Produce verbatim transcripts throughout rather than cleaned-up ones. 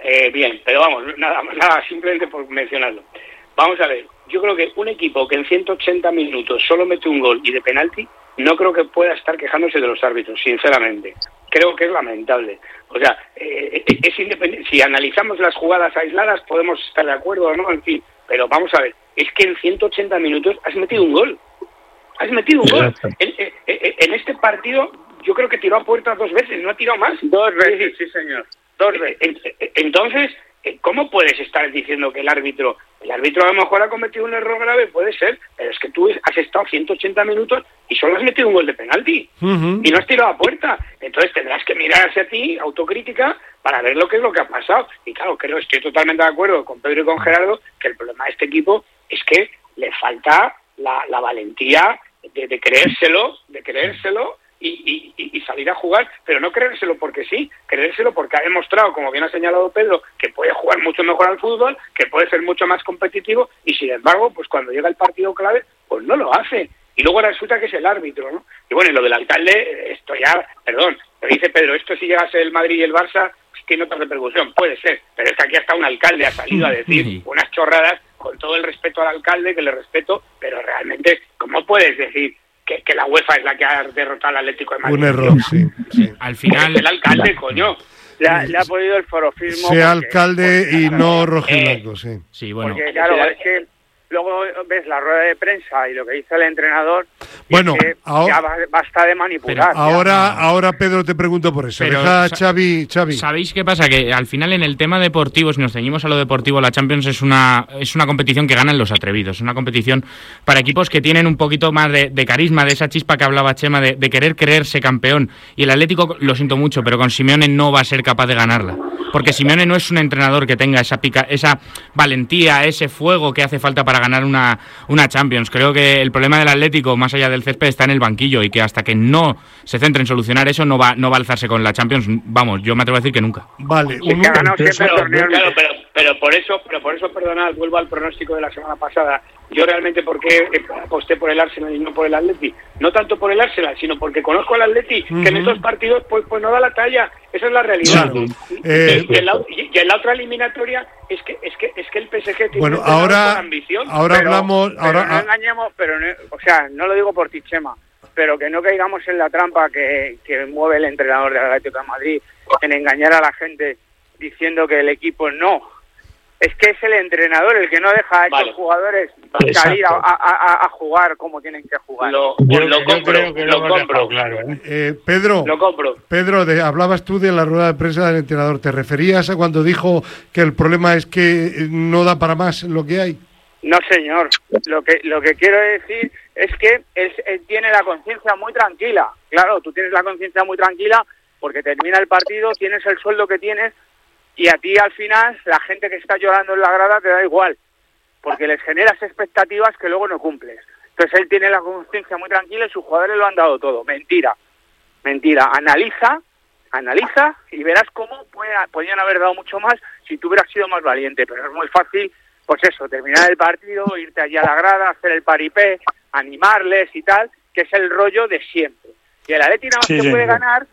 Eh, bien, pero vamos, nada, nada, simplemente por mencionarlo. Vamos a ver, yo creo que un equipo que en ciento ochenta minutos solo mete un gol y de penalti, no creo que pueda estar quejándose de los árbitros, sinceramente. Creo que es lamentable. O sea, eh, es independiente. Si analizamos las jugadas aisladas podemos estar de acuerdo o no, en fin. Pero vamos a ver, es que en ciento ochenta minutos has metido un gol. Has metido un gol. En, en, en este partido yo creo que tiró a puerta dos veces, no ha tirado más. Dos veces, sí señor. Dos veces. Entonces, ¿cómo puedes estar diciendo que el árbitro... El árbitro a lo mejor ha cometido un error grave, puede ser, pero es que tú has estado ciento ochenta minutos y solo has metido un gol de penalti. Uh-huh. Y no has tirado a puerta. Entonces tendrás que mirar hacia ti, autocrítica, para ver lo que es lo que ha pasado. Y claro, creo, estoy totalmente de acuerdo con Pedro y con Gerardo, que el problema de este equipo es que le falta la, la valentía de, de creérselo, de creérselo, Y, y, y salir a jugar, pero no creérselo porque sí, creérselo porque ha demostrado, como bien ha señalado Pedro, que puede jugar mucho mejor al fútbol, que puede ser mucho más competitivo, y sin embargo, pues cuando llega el partido clave, pues no lo hace. Y luego resulta que es el árbitro, ¿no? Y bueno, y lo del alcalde, esto ya, perdón, pero dice Pedro, esto si llegase el Madrid y el Barça, pues tiene otra repercusión, puede ser, pero es que aquí hasta un alcalde ha salido a decir unas chorradas, con todo el respeto al alcalde, que le respeto, pero realmente, ¿cómo puedes decir Que, que la UEFA es la que ha derrotado al Atlético de Madrid? Un error, sí, sí. Al final... El alcalde, coño. Le ha, le ha podido el forofismo. Sea porque, alcalde porque, y no rojo y eh, blanco, sí. Sí, bueno. Porque, claro, es que luego ves la rueda de prensa y lo que dice el entrenador. Bueno, es que ahora, ya basta de manipular. Pero ahora, ahora, Pedro, te pregunto por eso. Pero, Deja a sa- Xavi, Xavi. ¿Sabéis qué pasa? Que al final en el tema deportivo, si nos ceñimos a lo deportivo, la Champions es una es una competición que ganan los atrevidos. Es una competición para equipos que tienen un poquito más de, de carisma, de esa chispa que hablaba Chema, de, de querer creerse campeón. Y el Atlético, lo siento mucho, pero con Simeone no va a ser capaz de ganarla. Porque Simeone no es un entrenador que tenga esa pica, esa valentía, ese fuego que hace falta para ganar una, una Champions. Creo que el problema del Atlético, más allá del césped, está en el banquillo y que hasta que no se centre en solucionar eso, no va, no va a alzarse con la Champions. Vamos, yo me atrevo a decir que nunca. Vale. Es que ha ganado siempre el torneo. Claro, pero, pero por eso, pero por eso, perdonad, vuelvo al pronóstico de la semana pasada. Yo realmente, ¿por qué aposté por el Arsenal y no por el Atleti? No tanto por el Arsenal, sino porque conozco al Atleti, uh-huh. que en estos partidos pues pues no da la talla. Esa es la realidad. Claro. Y, Eh, y, en la, y en la otra eliminatoria es que es que es que el P S G tiene Bueno, un entrenador ahora, con ambición. ahora Pero- hablamos... pero ahora, no ah, engañemos, pero no- o sea, no lo digo por ti, Chema, pero que no caigamos en la trampa que, que mueve el entrenador del Atlético de Madrid en engañar a la gente diciendo que el equipo no. Es que es el entrenador el que no deja a estos Vale. jugadores Vale. salir a, Exacto. a, a, a jugar como tienen que jugar. Lo, Yo, lo yo compro, creo que lo, lo hemos compro, dejado claro, ¿eh? eh, Pedro, lo compro. Pedro de, hablabas tú de la rueda de prensa del entrenador. ¿Te referías a cuando dijo que el problema es que no da para más lo que hay? No, señor. Lo que lo que quiero decir es que él, él tiene la conciencia muy tranquila. Claro, tú tienes la conciencia muy tranquila porque termina el partido, tienes el sueldo que tienes y a ti al final la gente que está llorando en la grada te da igual porque les generas expectativas que luego no cumples. Entonces él tiene la conciencia muy tranquila y sus jugadores lo han dado todo. Mentira. Mentira. Analiza, analiza y verás cómo puede, podían haber dado mucho más si tú hubieras sido más valiente. Pero es muy fácil, pues eso, terminar el partido, irte allí a la grada, hacer el paripé, animarles y tal, que es el rollo de siempre. Y el Atleti nada más Sí, que puede señor. ganar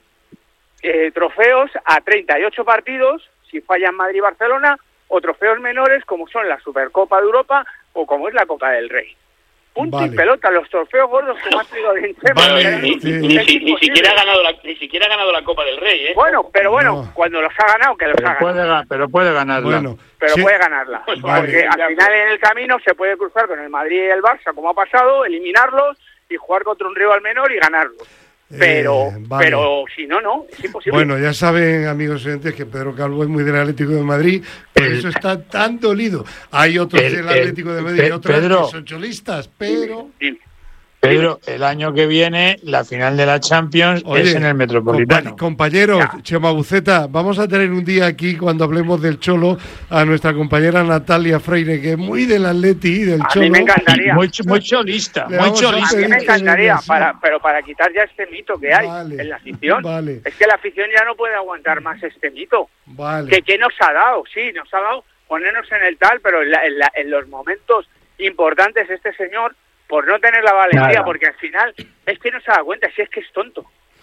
eh, trofeos a treinta y ocho partidos, si fallan Madrid y Barcelona, o trofeos menores como son la Supercopa de Europa o como es la Copa del Rey. Punto Vale. y pelota, los trofeos gordos como ha tenido bien Chema, Vale, que Ni, es sí. ni, ni, si- ni imposible. siquiera ha ganado la ni siquiera ha ganado la Copa del Rey, ¿eh? Bueno, pero bueno, No. cuando los ha ganado, que los Pero ha puede, ganado. ga- pero puede ganarla. Bueno, Pero sí, puede ganarla. Vale. Porque al final en el camino se puede cruzar con el Madrid y el Barça, como ha pasado, eliminarlos y jugar contra un rival menor y ganarlos. Pero, Eh, vale. pero si no, no, es imposible. Bueno, ya saben, amigos oyentes, que Pedro Calvo es muy del Atlético de Madrid, por El- eso está tan dolido. Hay otros el- del el- Atlético de Madrid y Pe- otros Pedro. que son cholistas, pero... Dime. Pedro, el año que viene, la final de la Champions Oye, es en el Metropolitano. compa- compañeros, Chema Buceta, vamos a tener un día aquí cuando hablemos del Cholo a nuestra compañera Natalia Freire, que es muy del Atleti y del A Cholo. mí me encantaría. Muy, muy cholista, Le muy vamos a A cholista. mí me Sí, encantaría, sí. para, pero para quitar ya este mito que hay Vale, en la afición. vale. Es que la afición ya no puede aguantar más este mito. Vale. Que, que nos ha dado, sí, nos ha dado ponernos en el tal, pero en, la- en la- en los momentos importantes este señor, por no tener la valentía, Nada. porque al final es que no se da cuenta, si es que es tonto.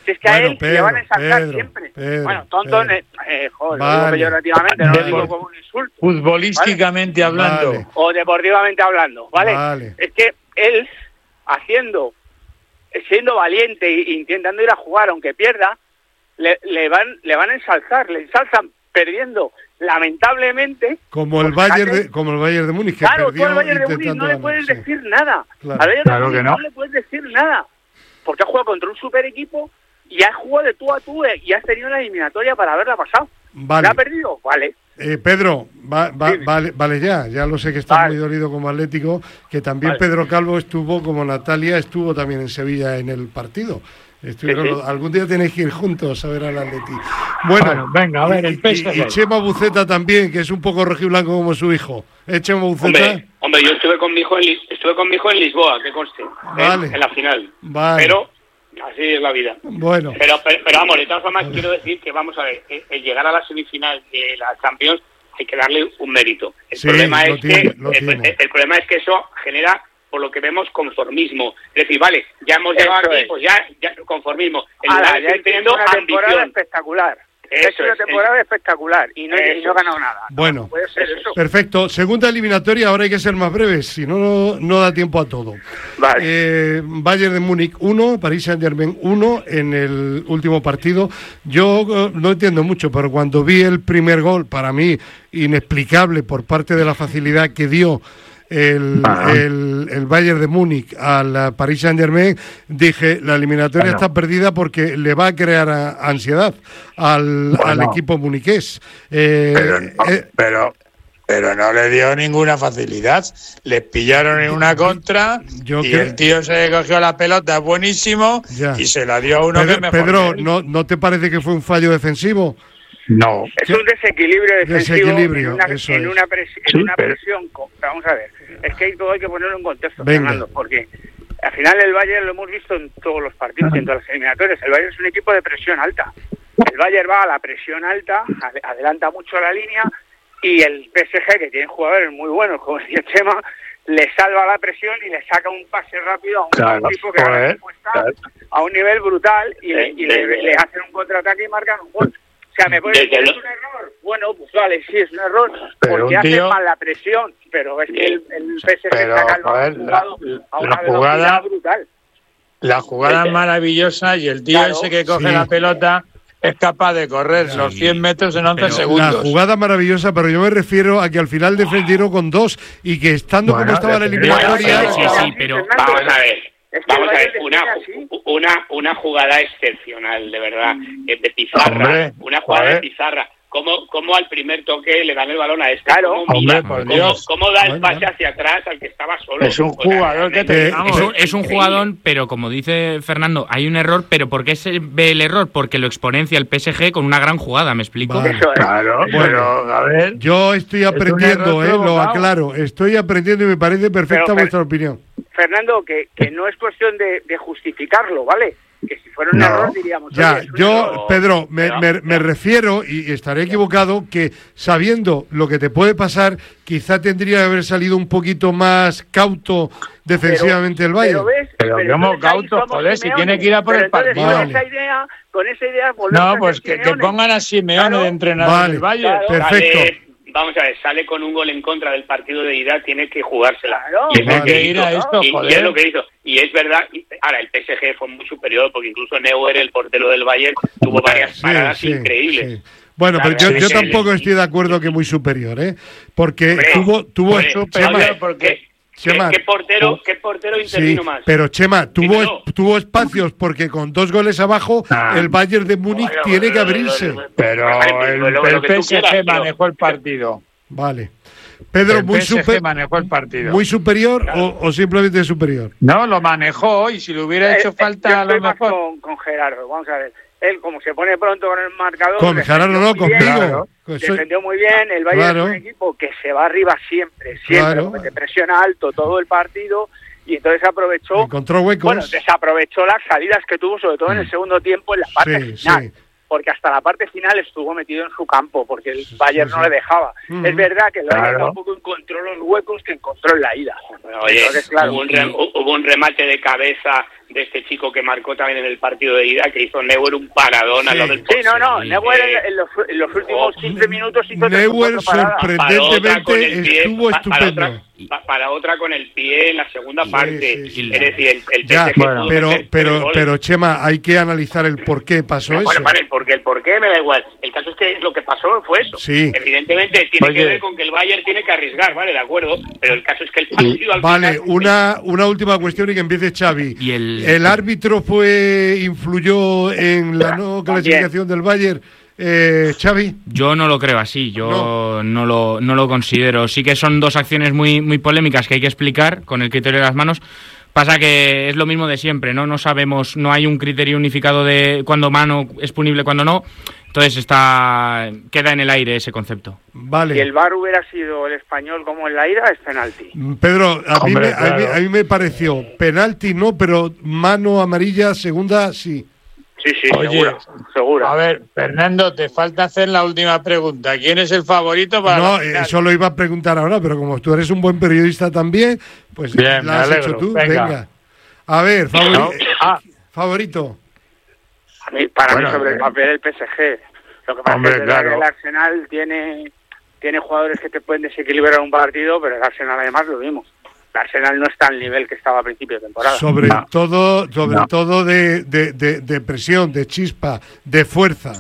Si es que bueno, a él Pedro, le van a ensalzar Pedro, siempre. Pedro, bueno, tonto, Pedro. eh, eh, joder, Vale. lo digo peyorativamente, no Vale. lo digo como un insulto. Futbolísticamente ¿vale? hablando. Vale. O deportivamente hablando, ¿vale? Vale. Es que él, haciendo, siendo valiente e intentando ir a jugar, aunque pierda, le, le van le van a ensalzar, le ensalzan perdiendo, lamentablemente. Como el pues, Bayern fíjate, de, como el Bayern de Múnich, que claro, tú perdió al Bayern de Múnich intentando no le ganar, puedes sí. decir nada. Claro. Al Bayern Claro de que Múnich no. no le puedes decir nada. Porque ha jugado contra un super equipo y ha jugado de tú a tú eh, y has tenido una eliminatoria para haberla pasado. Vale. ¿La ha perdido? Vale. Eh, Pedro, va, va, Dime. vale, vale ya, ya lo sé que estás Vale. muy dolido como Atlético, que también Vale. Pedro Calvo estuvo, como Natalia, estuvo también en Sevilla en el partido. Estuvieron, Sí, sí. Algún día tenéis que ir juntos a ver al Atleti. Bueno, Bueno, venga, a ver, el y- P S G. y, y Chema Buceta también, que es un poco rojiblanco como su hijo. ¿Eh, Chema Buceta? Hombre, hombre, yo estuve con mi hijo en, Lis- estuve con mi hijo en Lisboa, que conste, ¿eh? Vale. en la final. Vale. Pero así es la vida. Bueno, Pero, pero, pero vamos, de todas formas quiero decir que vamos a ver, el, el llegar a la semifinal de la Champions hay que darle un mérito. El Sí, problema lo es tiene, que lo el, tiene. el- el problema es que eso genera, por lo que vemos, conformismo. Es decir, vale, ya hemos Eso llegado aquí, es. pues ya, ya conformismo. En Ala, lugar de ya seguir hay teniendo una temporada ambición. espectacular. Eso es una es, temporada espectacular y no, y Eso no ha ganado nada. Bueno. No puede ser eso. perfecto. Segunda eliminatoria, ahora hay que ser más breves, si no, no, no da tiempo a todo. Vale. Eh, Bayern de Múnich uno, Paris Saint-Germain uno en el último partido. Yo eh, no entiendo mucho, pero cuando vi el primer gol, para mí inexplicable por parte de la facilidad que dio el, Ah. el, el Bayern de Múnich al eh, Paris Saint-Germain, dije, la eliminatoria Bueno. está perdida porque le va a crear a- ansiedad al, al Bueno. equipo muniqués. Eh, Pero, no, eh, pero, pero no le dio ninguna facilidad. Les pillaron en una contra Yo y creo- el tío se cogió la pelota buenísimo Ya. y se la dio a uno Pedro, que mejor Pedro, que él. ¿no, ¿no te parece que fue un fallo defensivo? No. Es un desequilibrio defensivo Desequilibrio, en una, eso en es. una, pres- en Sí, una pero- presión. con- Vamos a ver, es que todo hay que ponerlo en contexto, Venga. Fernando, porque al final el Bayern lo hemos visto en todos los partidos y en todas las eliminatorias. El Bayern es un equipo de presión alta. El Bayern va a la presión alta, ade- adelanta mucho la línea y el P S G, que tiene jugadores muy buenos, como decía Chema, le salva la presión y le saca un pase rápido a un Claro, tipo que ahora joder, mismo está claro. a un nivel brutal y, le, y le, Desde- le hacen un contraataque y marcan un gol. O sea, ¿me puedes Desde decir lo- es un error? Bueno, pues vale, sí, es un error, Pero porque un hace tío- mal la presión, pero es que el, el P S G Pero, saca el balón joder, jugado la- a la una velocidad jugada- brutal. La jugada es maravillosa y el tío Claro. ese que coge Sí. la pelota es capaz de correr Sí. los cien metros en once Pero La segundos. jugada maravillosa, pero yo me refiero a que al final defendieron con dos y que estando Bueno, como estaba la defendieron, eliminatoria... sí, sí, pero Vamos a ver. Es que Vamos a el ver, Bayern una, defiende así. una, una jugada excepcional, de verdad, eh, de Pizarra, Hombre, una jugada joder. de Pizarra. ¿Cómo, ¿Cómo al primer toque le dan el balón a este? Claro. ¿Cómo, mira? Hombre, por ¿Cómo, Dios. cómo da el Bueno, pase bueno. hacia atrás al que estaba solo? Es un O sea, jugador que te Eh, Es digamos, un, es un increíble. jugadón, pero como dice Fernando, hay un error, pero ¿por qué se ve el error? Porque lo exponencia el P S G con una gran jugada, ¿me explico? Vale. Eso es. Claro, Bueno. pero a ver. Yo estoy aprendiendo, error eh, lo provocado. aclaro, estoy aprendiendo y me parece perfecta Pero, vuestra opinión. Fernando, que, que no es cuestión de, de justificarlo, ¿vale? Que si fuera un No. error diríamos... Ya, oye, es un yo, error. Pedro, me, pero- me- me refiero, y estaré equivocado, que sabiendo lo que te puede pasar, quizá tendría que haber salido un poquito más cauto defensivamente el Bayern. Pero ves, Pero pero ¿cómo entonces ahí cauto, somos joder, si Simeone. tiene que ir a por Pero el partido. entonces, Vale. Con esa idea, con esa idea volvemos a No, pues ser que, que Simeone. pongan a Simeone Claro. de entrenador Vale. del Bayern. Claro. Perfecto. Sale- vamos a ver, sale con un gol en contra del partido de ida, tiene que jugársela. Claro. Y es lo Tiene Vale. que ir a esto, y, y es joder. lo que hizo. Y es verdad, y- ahora el P S G fue muy superior porque incluso Neuer, el portero del Bayern, tuvo varias Sí, paradas sí, increíbles. sí. Bueno, pero yo, Claro, yo sí, tampoco sí. estoy de acuerdo que muy superior, ¿eh? Porque Hombre, tuvo, tuvo hombre, superior Chema, ¿sabes? porque- ¿Qué, Chema, qué- qué portero, tu- qué portero sí, intervino más? pero Chema, tuvo, Primero. es- tuvo espacios porque con dos goles abajo Ah. el Bayern de Múnich Bueno, tiene que bueno, abrirse. bueno, Pero Vale, el, lo- lo el que tú P S G quieras, pero- manejó el partido. Vale. Pedro, El muy, P S G super- manejó el partido. muy superior o, o simplemente superior. No, lo manejó y si le hubiera hecho Eh, eh, falta yo a estoy lo más mejor. con, con Gerardo, vamos a ver. Él, como se pone pronto con el marcador... Con defendió Gerardo no, muy bien, conmigo. Claro. Que soy- Defendió muy bien, el Bayern Claro. es un equipo que se va arriba siempre, siempre, Claro. porque te presiona alto todo el partido y entonces aprovechó, Encontró huecos. bueno, desaprovechó las salidas que tuvo, sobre todo en el segundo tiempo, en la parte Sí, final, sí. porque hasta la parte final estuvo metido en su campo, porque el Sí, Bayern sí, no sí. le dejaba. Ujú. Es verdad que el Bayern Claro. tampoco encontró los huecos que encontró en la ida. Oye, Entonces, claro, hubo, un re- hubo un remate de cabeza de este chico que marcó también en el partido de ida, que hizo Neuer un paradón sí. al lado del Sí, no, no, sí, Neuer eh, en, en, los, en los últimos quince minutos hizo Neuer sorprendentemente pie, estuvo pa, estupendo. Para otra, pa, para otra con el pie en la segunda Sí, parte. sí, sí. Es decir, el, el Ya, P S G bueno, pudo pero, meter pero, tres goles. pero Chema, hay que analizar el por qué pasó No, eso. bueno, vale, el por qué, el por qué me da igual. El caso es que lo que pasó fue eso. Sí. Evidentemente tiene Oye. que ver con que el Bayern tiene que arriesgar, ¿vale? De acuerdo. Pero el caso es que el partido al Vale, final... una, una última cuestión y que empiece Xavi. Y el- árbitro fue influyó en la no clasificación del Bayern, eh, Xavi? Yo no lo creo así, yo No. no, lo, no lo considero. Sí que son dos acciones muy, muy polémicas que hay que explicar con el criterio de las manos. Pasa que es lo mismo de siempre, ¿no? No sabemos, no hay un criterio unificado de cuándo mano es punible, cuándo no. Entonces está queda en el aire ese concepto. Vale. Si el V A R hubiera sido el español como en la ida, es penalti. Pedro, a, mí Hombre, me, a, mí, claro. a mí me pareció penalti no, pero mano amarilla segunda sí. Sí, sí, Oye, seguro, seguro. A ver, Fernando, te falta hacer la última pregunta. ¿Quién es el favorito para No, la final? eso lo iba a preguntar ahora, pero como tú eres un buen periodista también, pues Bien, la me has alegro. hecho tú. Venga. Venga. A ver, favori- No. Ah. favorito. A mí, para Bueno, mí sobre el eh. papel el P S G. Lo que pasa Hombre, es que es verdad claro. que el Arsenal tiene, tiene jugadores que te pueden desequilibrar un partido, pero el Arsenal además lo vimos. El Arsenal no está al nivel que estaba a principio de temporada. Sobre No. todo, sobre No. todo de, de, de, de presión, de chispa, de fuerza.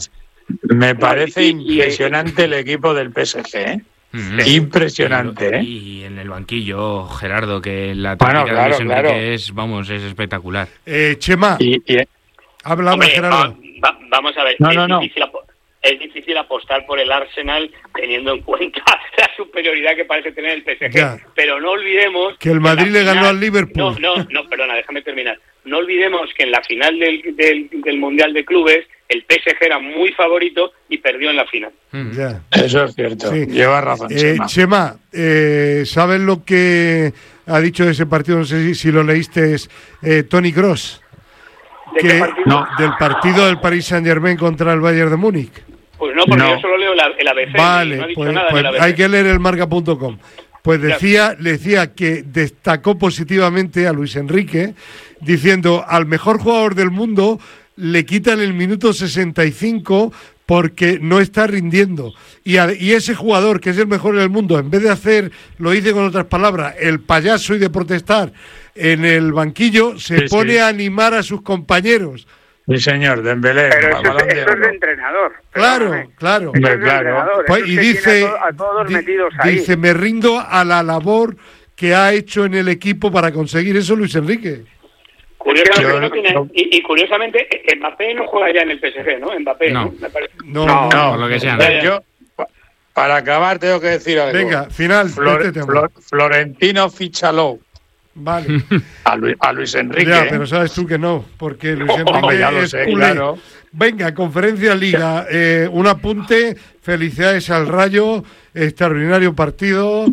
Me parece y- y- impresionante el equipo del P S G, ¿eh? Mm. Impresionante, Y, ¿eh? y en el banquillo, Gerardo, que la Bueno, táctica claro, de Luis Enrique claro. es, vamos, es espectacular. Eh, Chema, Y, y- habla, Hombre, Gerardo. va- va- vamos a ver, No, es, no, no. difícil apo- es difícil apostar por el Arsenal teniendo en cuenta la superioridad que parece tener el P S G, Ya. pero no olvidemos Que el en la Madrid le ganó final- al Liverpool. No, no, no, perdona, déjame terminar. No olvidemos que en la final del, del, del Mundial de Clubes el P S G era muy favorito y perdió en la final. Mm. Ya. eso es cierto. Sí. Lleva razón, Eh, Chema. Chema, eh, ¿sabes lo que ha dicho de ese partido? No sé si, si lo leíste, es eh, Toni Kroos. ¿De qué partido? No. Del partido del Paris Saint-Germain contra el Bayern de Múnich. Pues no, porque No. yo solo leo la- el A B C, Vale, no ha dicho pues, nada pues del A B C. hay que leer el marca punto com. Pues decía, le decía que destacó positivamente a Luis Enrique, diciendo al mejor jugador del mundo le quitan el minuto sesenta y cinco porque no está rindiendo. Y, a- y ese jugador, que es el mejor del mundo, en vez de hacer, lo dice con otras palabras, el payaso y de protestar en el banquillo, se Sí, pone sí. a animar a sus compañeros. Sí, señor, Dembélé. Pero eso, balón es, de eso es oro. de entrenador. Claro, perdóname. claro. Eso es de Claro. entrenador. Pues, eso y es que tiene dice, a, to- a todos di- metidos ahí. dice, me rindo a la labor que ha hecho en el equipo para conseguir eso Luis Enrique. Curiosamente, Yo no no- tiene- no. y, y curiosamente, eh, Mbappé no juega ya en el P S G, ¿no? Mbappé, ¿no? No. Me parece. No, No, por lo que sea, eh, no. yo, pa- para acabar, tengo que decir algo. Venga, final de Flor- este tema. Flor- Florentino Fichaló Vale. a, Luis, a Luis Enrique. Ya, ¿eh? pero sabes tú que no, porque Luis Hombre, Enrique ya lo es sé, culé. claro. Venga, Conferencia Liga, eh, un apunte, felicidades al Rayo, extraordinario partido,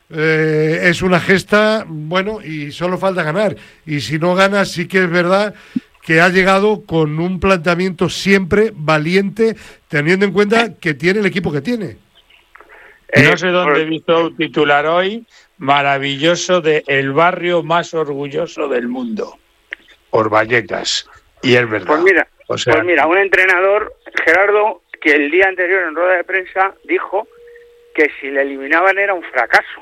eh, es una gesta, bueno, y solo falta ganar. Y si no gana, sí que es verdad que ha llegado con un planteamiento siempre valiente, teniendo en cuenta que tiene el equipo que tiene. No Eh, sé dónde por- he visto un titular hoy maravilloso de el barrio más orgulloso del mundo, por Vallecas. Y es verdad. Pues mira, O sea, pues mira, un entrenador, Gerardo, que el día anterior en rueda de prensa dijo que si le eliminaban era un fracaso.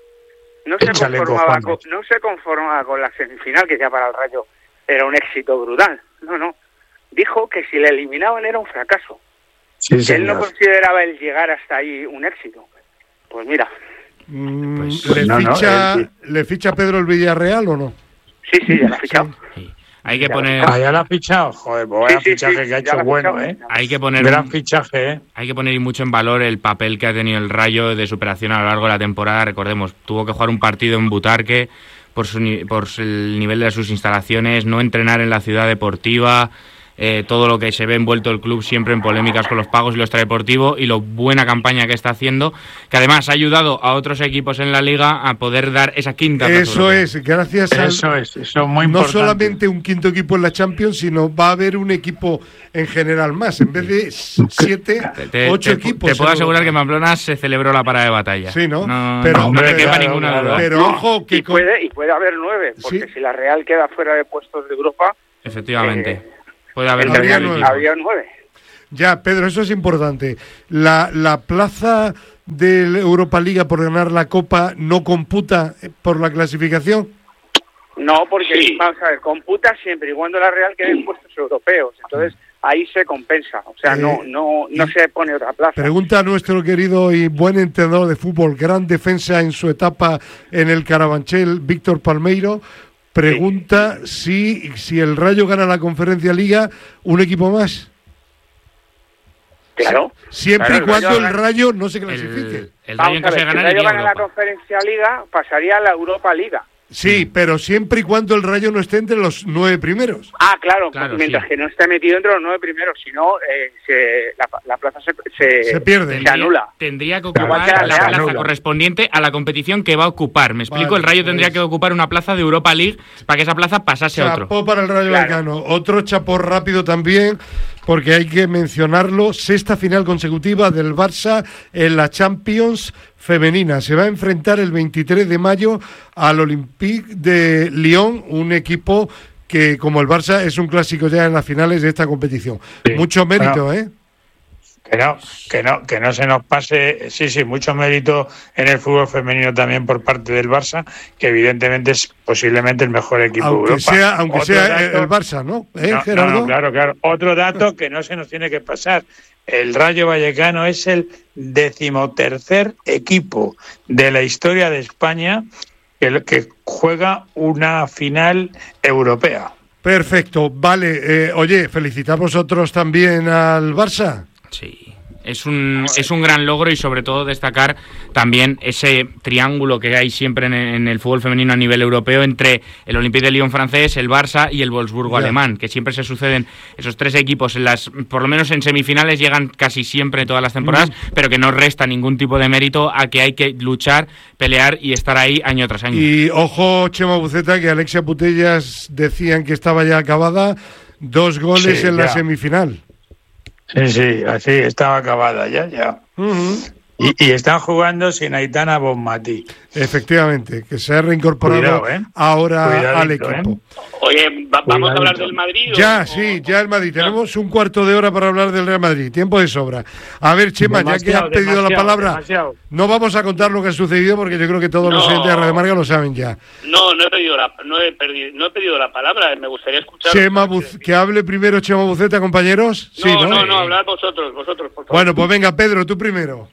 No se Échale conformaba con, cojones. no se conformaba con la semifinal, que ya para el Rayo era un éxito brutal. No, no. Dijo que si le eliminaban era un fracaso. sí, Que él no señor. consideraba el llegar hasta ahí un éxito. Pues mira, Mm, Pues- ¿le, no, no, ficha, él ¿Le ficha Pedro el Villarreal o no? sí, sí, ya lo ha fichado. Sí. Hay que Ya, poner, Ah, ya lo ha fichado. Joder, pues vaya Sí, sí, fichaje sí, que ha ya lo hecho ha bueno, fichado. ¿eh? hay que poner Gran un- fichaje, ¿eh? Hay que poner mucho en valor el papel que ha tenido el Rayo de superación a lo largo de la temporada. Recordemos, tuvo que jugar un partido en Butarque por, su, ni- por el nivel de sus instalaciones, no entrenar en la ciudad deportiva, eh, todo lo que se ve envuelto el club siempre en polémicas con los pagos y lo extradeportivo y lo buena campaña que está haciendo, que además ha ayudado a otros equipos en la liga a poder dar esa quinta plaza Eso europea. es, gracias a Eso es, eso es muy no importante. solamente un quinto equipo en la Champions, sino va a haber un equipo en general más, en vez de siete, Te, te, ocho te, equipos. te puedo en asegurar que en Europa. Pamplona se celebró la parada de batalla. Sí, ¿no? No, Pero, no, hombre, no te quepa claro, ninguna claro. duda. Pero ojo que y con- puede, y puede haber nueve, porque Sí. si la Real queda fuera de puestos de Europa, Efectivamente. Eh, Puede haber habría varios nueve. equipos. había nueve. Ya, Pedro, eso es importante. La, la plaza de la Europa Liga por ganar la Copa no computa por la clasificación. No, porque Sí. vamos a ver, computa siempre y cuando la Real quede en puestos europeos. Entonces ahí se compensa. O sea, Eh, no no no se pone otra plaza. Pregunta a nuestro querido y buen entrenador de fútbol, gran defensa en su etapa en el Carabanchel, Víctor Palmeiro. Pregunta si, si el Rayo gana la Conferencia Liga, un equipo más. Claro. Siempre Claro, y cuando el el Rayo- Rayo no se clasifique. El, el Rayo Vamos a entonces ver, si gana el Rayo Liga gana la Europa. Conferencia Liga, pasaría a la Europa Liga. Sí, pero siempre y cuando el Rayo no esté entre los nueve primeros. Ah, claro, Claro, mientras sí. que no esté metido entre los nueve primeros, si no, eh, se- la, la plaza se, se, Se pierde. se anula. Tendría que Igual ocupar que la la Real. plaza Anula. correspondiente a la competición que va a ocupar. Me explico, Vale, el Rayo pues. tendría que ocupar una plaza de Europa League para que esa plaza pasase a otro. Chapó para el Rayo Claro. Vallecano. Otro chapó rápido también, porque hay que mencionarlo. Sexta final consecutiva del Barça en la Champions femenina. Se va a enfrentar el veintitrés de mayo al Olympique de Lyon, un equipo que, como el Barça, es un clásico ya en las finales de esta competición. Sí. Mucho mérito, Bueno. ¿eh? Que no, que no, que no se nos pase, sí, sí, mucho mérito en el fútbol femenino también por parte del Barça, que evidentemente es posiblemente el mejor equipo de Aunque Europa. sea, aunque Otro sea dato- el Barça, ¿no? ¿Eh, No, no, Gerardo? no, claro, claro. Otro dato que no se nos tiene que pasar. El Rayo Vallecano es el decimotercer equipo de la historia de España que, que juega una final europea. Perfecto, vale. Eh, oye, felicitamos vosotros también al Barça. Sí. Es un, es un gran logro y sobre todo destacar también ese triángulo que hay siempre en, en el fútbol femenino a nivel europeo entre el Olympique de Lyon francés, el Barça y el Wolfsburgo Ya. alemán, que siempre se suceden esos tres equipos, en las, por lo menos en semifinales llegan casi siempre todas las temporadas, pero que no resta ningún tipo de mérito a que hay que luchar, pelear y estar ahí año tras año. Y ojo, Chema Buceta, que Alexia Putellas decían que estaba ya acabada. Dos goles Sí, en la ya. semifinal. Sí, sí, así estaba acabada ya, ya. Ujú. Y, y están jugando sin Aitana Bonmatí. Efectivamente, que se ha reincorporado Cuidado, ¿eh? ahora al Cuidadito, equipo. Oye, va- ¿vamos a hablar Cuidadito. del Madrid? o- Ya, o- sí, ya el Madrid. Tenemos un cuarto de hora para hablar del Real Madrid. Tiempo de sobra. A ver, Chema, ya que has Demasiado, pedido la demasiado, palabra, demasiado. no vamos a contar lo que ha sucedido porque yo creo que todos los No. oyentes de Radio Marca lo saben ya. No, no he pedido la, no he perdido, no he pedido la palabra. Me gustaría escuchar. Chema Buz- que hable primero Chema Buceta, compañeros. No, Sí, no, ¿no? no, hablad vosotros, vosotros, por favor. Bueno, pues venga, Pedro, tú primero.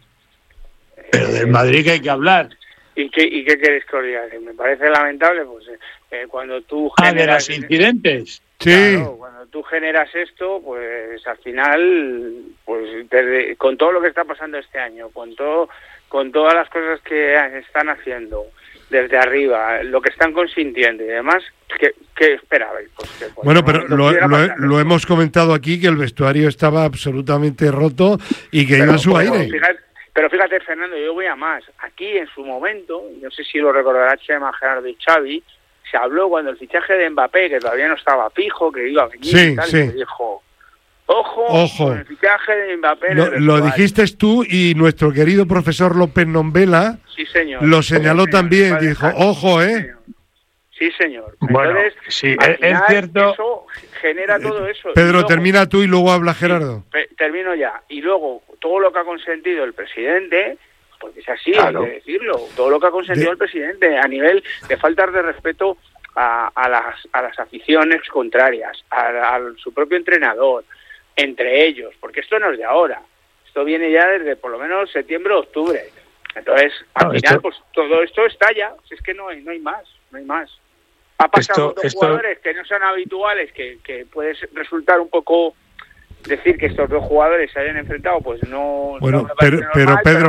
Pero del Madrid que hay que hablar. ¿Y qué, ¿Y qué queréis que os diga? Que me parece lamentable, pues eh, eh, cuando tú Ah, de generas... los incidentes. Sí, Claro, cuando tú generas esto, pues al final, pues desde- con todo lo que está pasando este año, con todo, con todas las cosas que están haciendo desde arriba, lo que están consintiendo y demás, ¿qué, qué esperabais? Pues que, pues, bueno, no- pero no lo, pudiera lo- pasar lo esto. hemos comentado aquí, que el vestuario estaba absolutamente roto y que Pero, iba a su pero aire. Fíjate, pero fíjate, Fernando, yo voy a más. Aquí en su momento, no sé si lo recordará Chema, Gerardo y Xavi, se habló cuando el fichaje de Mbappé, que todavía no estaba fijo, que iba a venir Sí, y tal, sí. y se dijo, ojo, Ojo. con el fichaje de Mbappé. en Lo, el lo vestuario". dijiste tú y nuestro querido profesor López Nombela Sí, señor. lo señaló Sí, señor. también. Vale, Dijo, sí, ojo, sí, ¿eh? señor. Sí, señor. Bueno, Entonces, sí, al es- es final, cierto. Eso genera todo eso. Y Pedro, luego- termina tú y luego habla Gerardo. Pe- termino ya. Y luego, todo lo que ha consentido el presidente, porque es así, Claro. hay que decirlo, todo lo que ha consentido De- el presidente a nivel de faltas de respeto a, a, las, a las aficiones contrarias, a, a su propio entrenador, entre ellos, porque esto no es de ahora, esto viene ya desde por lo menos septiembre o octubre. Entonces, al No, final, esto- pues todo esto estalla, si es que no hay, no hay más, no hay más. Ha pasado Esto- dos esto- jugadores que no son habituales, que, que puede resultar un poco decir que estos dos jugadores se hayan enfrentado, pues no. Bueno, no me parece pero- pero, normal, Pedro, bueno, al final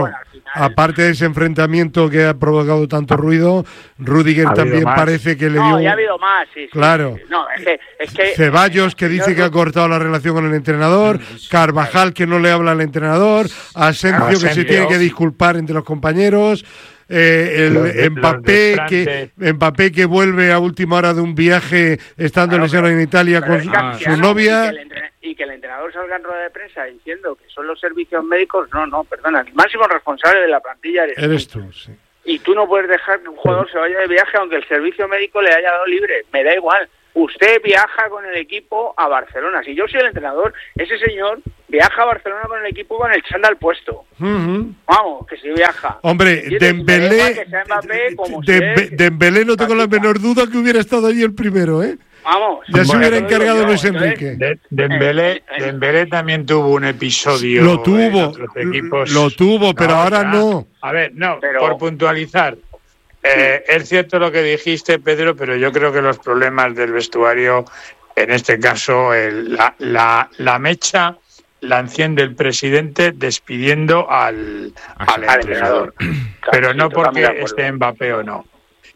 aparte de ese enfrentamiento que ha provocado tanto ruido, Rüdiger también más. parece que le No, dio... ya ha habido más, sí. sí Claro. sí, sí. No, es que, es que Ceballos, que dice que ha cortado la relación con el entrenador, Carvajal, que no le habla al entrenador, Asencio, que se Asencio. tiene que disculpar entre los compañeros, eh, el Los de- Mbappé, los que, desfrantes. Mbappé que vuelve a última hora de un viaje estando Claro, lesionado en Italia pero con es su, que Ah, su anciano, novia. Y que, el entre- y que el entrenador salga en rueda de prensa diciendo que son los servicios médicos, no, no, perdona, el máximo responsable de la plantilla eres, Eres tú. tú, sí. Y tú no puedes dejar que un jugador se vaya de viaje aunque el servicio médico le haya dado libre. Me da igual. Usted viaja con el equipo a Barcelona. Si yo soy el entrenador, ese señor viaja a Barcelona con el equipo con el chándal puesto. Ujú. Vamos, que si viaja. Hombre, Y entonces, me da igual Dembélé, que sea Mbappé, como Dembe- si es- Dembélé no tengo la Paquita. menor duda que hubiera estado allí el primero, ¿eh? Vamos. Ya se Bueno, hubiera eso digo encargado yo, Luis entonces, Enrique. De- Dembélé, Eh, eh. Dembélé también tuvo un episodio Lo en tuvo, otros equipos. lo tuvo, pero ahora ya. no. A ver, no, Pero- por puntualizar. Eh, es cierto lo que dijiste, Pedro, pero yo creo que los problemas del vestuario, en este caso, el- la, la, la mecha la enciende el presidente despidiendo al, al Al entrenador. entrenador. Pero Sí, no totalmente porque de acuerdo. esté Mbappé o no.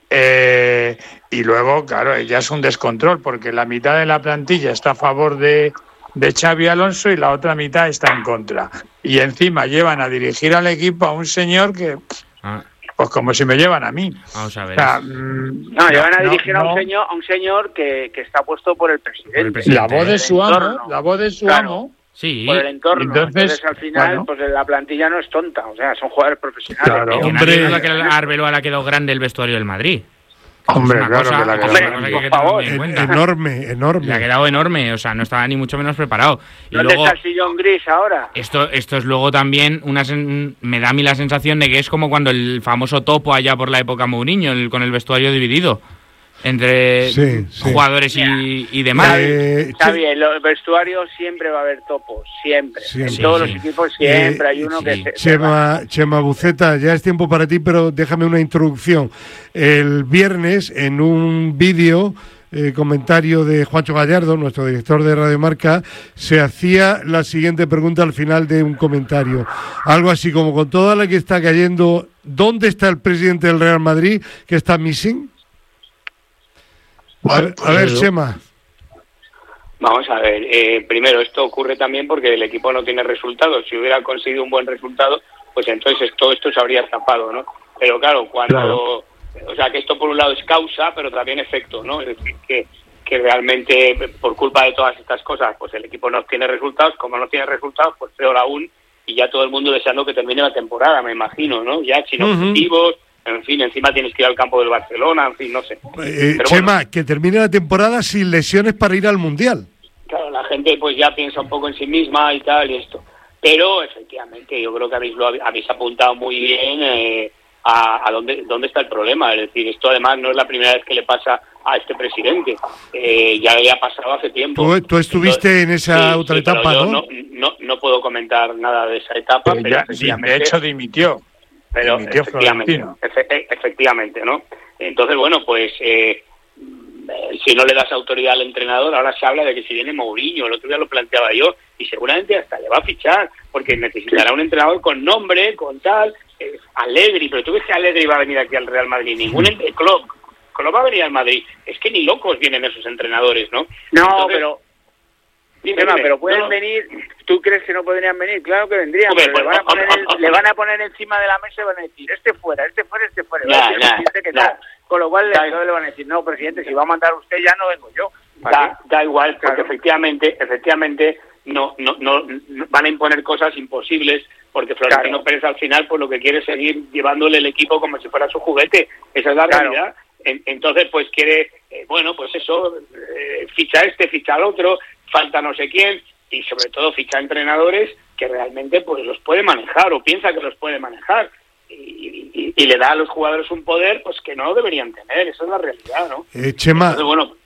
Eh, y luego, claro, ya es un descontrol, porque la mitad de la plantilla está a favor de, de Xavi Alonso y la otra mitad está en contra. Y encima llevan a dirigir al equipo a un señor que, Ah, pues como si me llevan a mí. vamos a O ver. sea, mm, No, llevan a no, dirigir a no. un señor, a un señor que, que está puesto por el presidente. Por el presidente. La voz de su Por el amo, entorno. la voz de su Claro. amo. Sí, Por el entorno. Entonces, Entonces, al final, bueno. pues la plantilla no es tonta. O sea, son jugadores profesionales. Claro. y que Hombre. nadie duda que a Arbeloa le ha quedado grande el vestuario del Madrid. Hombre, Es una claro cosa- que la es quedado una grande. cosa que hay que Por favor. tener en En- cuenta. enorme, enorme. Le ha quedado enorme, o sea, no estaba ni mucho menos preparado. Y ¿Dónde luego, está el sillón gris ahora? esto, esto es luego también, una sen- me da a mí la sensación de que es como cuando el famoso topo allá por la época Mourinho, el- con el vestuario dividido entre Sí, sí. jugadores y, y demás. Xavi, Eh, Xavi, en los vestuarios siempre va a haber topos, siempre. Siempre. En todos Sí, los sí. equipos siempre Eh, hay uno sí. que se... se va. Chema, Chema Buceta, ya es tiempo para ti, pero déjame una introducción. El viernes, en un vídeo, eh, comentario de Juancho Gallardo, nuestro director de Radio Marca, se hacía la siguiente pregunta al final de un comentario. Algo así como, con toda la que está cayendo, ¿dónde está el presidente del Real Madrid que está missing? A ver, a ver, Chema. Vamos a ver, eh, primero, esto ocurre también porque el equipo no tiene resultados. Si hubiera conseguido un buen resultado, pues entonces todo esto se habría tapado, ¿no? Pero claro, cuando... Claro. O sea, que esto por un lado es causa, pero también efecto, ¿no? Es decir, que, que realmente por culpa de todas estas cosas, pues el equipo no tiene resultados. Como no tiene resultados, pues peor aún. Y ya todo el mundo deseando que termine la temporada, me imagino, ¿no? Ya sin Ujú. objetivos, en fin, encima tienes que ir al campo del Barcelona, en fin, no sé. Eh, Pero Chema, bueno. que termine la temporada sin lesiones para ir al Mundial. Claro, la gente pues ya piensa un poco en sí misma y tal y esto. Pero efectivamente yo creo que habéis, lo habéis apuntado muy bien eh, a, a dónde, dónde está el problema. Es decir, esto además no es la primera vez que le pasa a este presidente. Eh, ya le ha pasado hace tiempo. Tú, tú estuviste Entonces, en esa sí, otra sí, pero etapa, yo ¿no? ¿no? No, no puedo comentar nada de esa etapa, Pero pero, ya, efectivamente... de hecho, dimitió. Pero dimitió efectivamente, Florentino. efe- efectivamente, ¿no? Entonces, bueno, pues eh, si no le das autoridad al entrenador, ahora se habla de que si viene Mourinho, el otro día lo planteaba yo, y seguramente hasta le va a fichar, porque necesitará un entrenador con nombre, con tal, eh, Allegri, pero tú ves que Allegri va a venir aquí al Real Madrid, ningún ent- eh, Klopp, Klopp va a venir al Madrid, es que ni locos vienen esos entrenadores, ¿no? No, Entonces, pero... dime, Chema, dime. pero pueden No, no. venir... ¿Tú crees que no podrían venir? Claro que vendrían, Hombre, pero le, pues, van a poner hombre, el- hombre. le van a poner encima de la mesa y van a decir, este fuera, este fuera, este fuera. Y Ya, va a decir el ya, presidente que ya. no. Con lo cual, Ya. le, le van a decir, no, presidente, si va a mandar usted ya no vengo yo. Da, da igual, porque Claro. efectivamente, efectivamente no, no, no, no- van a imponer cosas imposibles, porque Florentino Claro. Pérez al final pues lo que quiere es seguir llevándole el equipo como si fuera su juguete, esa es la Claro. realidad. En- entonces pues quiere, eh, bueno, pues eso, eh, ficha este, ficha al otro, falta no sé quién, y sobre todo ficha entrenadores que realmente pues los puede manejar o piensa que los puede manejar. Y, y- y le da a los jugadores un poder pues que no deberían tener, esa es la realidad, ¿no? Eh, Chema, Entonces, bueno,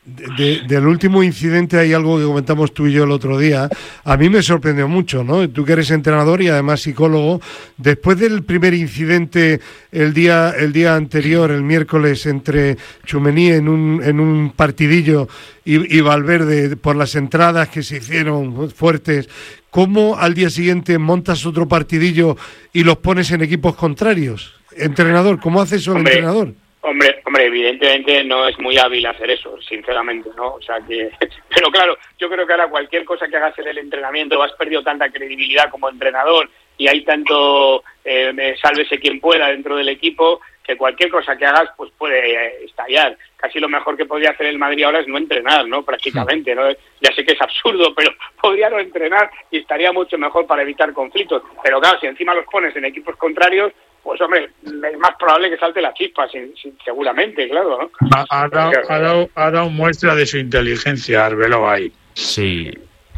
De, del último incidente hay algo que comentamos tú y yo el otro día. A mí me sorprendió mucho, ¿no? Tú que eres entrenador y además psicólogo, después del primer incidente el día el día anterior, el miércoles, entre Tchouaméni en un en un partidillo y, y Valverde por las entradas que se hicieron fuertes, ¿cómo al día siguiente montas otro partidillo y los pones en equipos contrarios? Entrenador, ¿cómo hace eso el Hombre. entrenador? Hombre, hombre, evidentemente no es muy hábil hacer eso, sinceramente, ¿no? O sea que, pero claro, yo creo que ahora cualquier cosa que hagas en el entrenamiento, has perdido tanta credibilidad como entrenador y hay tanto eh, sálvese quien pueda dentro del equipo, que cualquier cosa que hagas pues puede eh, estallar. Casi lo mejor que podría hacer el Madrid ahora es no entrenar, ¿no? Prácticamente, ¿no? Ya sé que es absurdo, pero podría no entrenar y estaría mucho mejor para evitar conflictos. Pero claro, si encima los pones en equipos contrarios, pues hombre, es más probable que salte la chispa, sin, sin, seguramente, claro, ¿no? Ha, ha, dado, ha, dado, ha dado muestra de su inteligencia, Arbeloa ahí. Sí,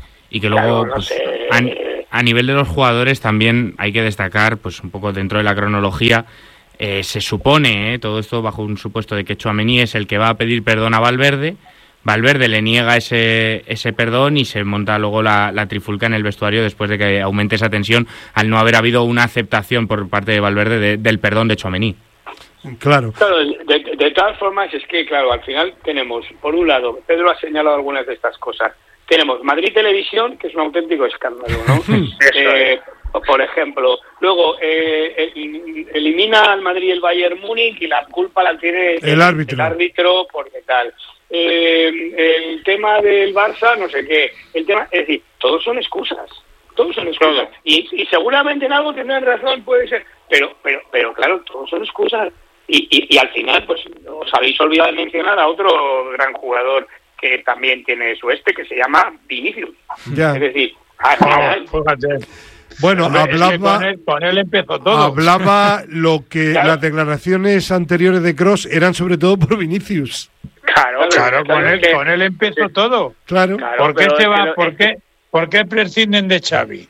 y que luego, Claro, no pues, sé. a, a nivel de los jugadores también hay que destacar, pues un poco dentro de la cronología, eh, se supone, eh, todo esto bajo un supuesto de que Tchouaméni es el que va a pedir perdón a Valverde, Valverde le niega ese ese perdón y se monta luego la, la trifulca en el vestuario después de que aumente esa tensión al no haber habido una aceptación por parte de Valverde de, del perdón de Tchouaméni. Claro. Claro, de, de todas formas es que, claro, al final tenemos, por un lado, Pedro ha señalado algunas de estas cosas, tenemos Madrid Televisión, que es un auténtico escándalo, ¿no? eh, por ejemplo, luego eh, elimina al Madrid el Bayern Múnich y la culpa la tiene el, el árbitro, el árbitro porque tal. Eh, el tema del Barça, no sé qué, el tema, es decir, todos son excusas, todos son excusas, y, y seguramente en algo tendrán razón, puede ser, pero, pero, pero claro, todos son excusas, y, y, y al final, pues, os habéis olvidado de mencionar a otro gran jugador que también tiene su este, que se llama Vinicius, ya. Es decir, al final, Fíjate. Bueno, Hombre, hablaba, es que con, él, con él empezó todo. hablaba lo que Claro. las declaraciones anteriores de Kroos eran sobre todo por Vinicius. claro, Claro, con él, que- con él empezó todo. Claro. Claro, ¿Por qué pero se es que va? lo- ¿Por es qué? ¿Por qué prescinden de Xavi?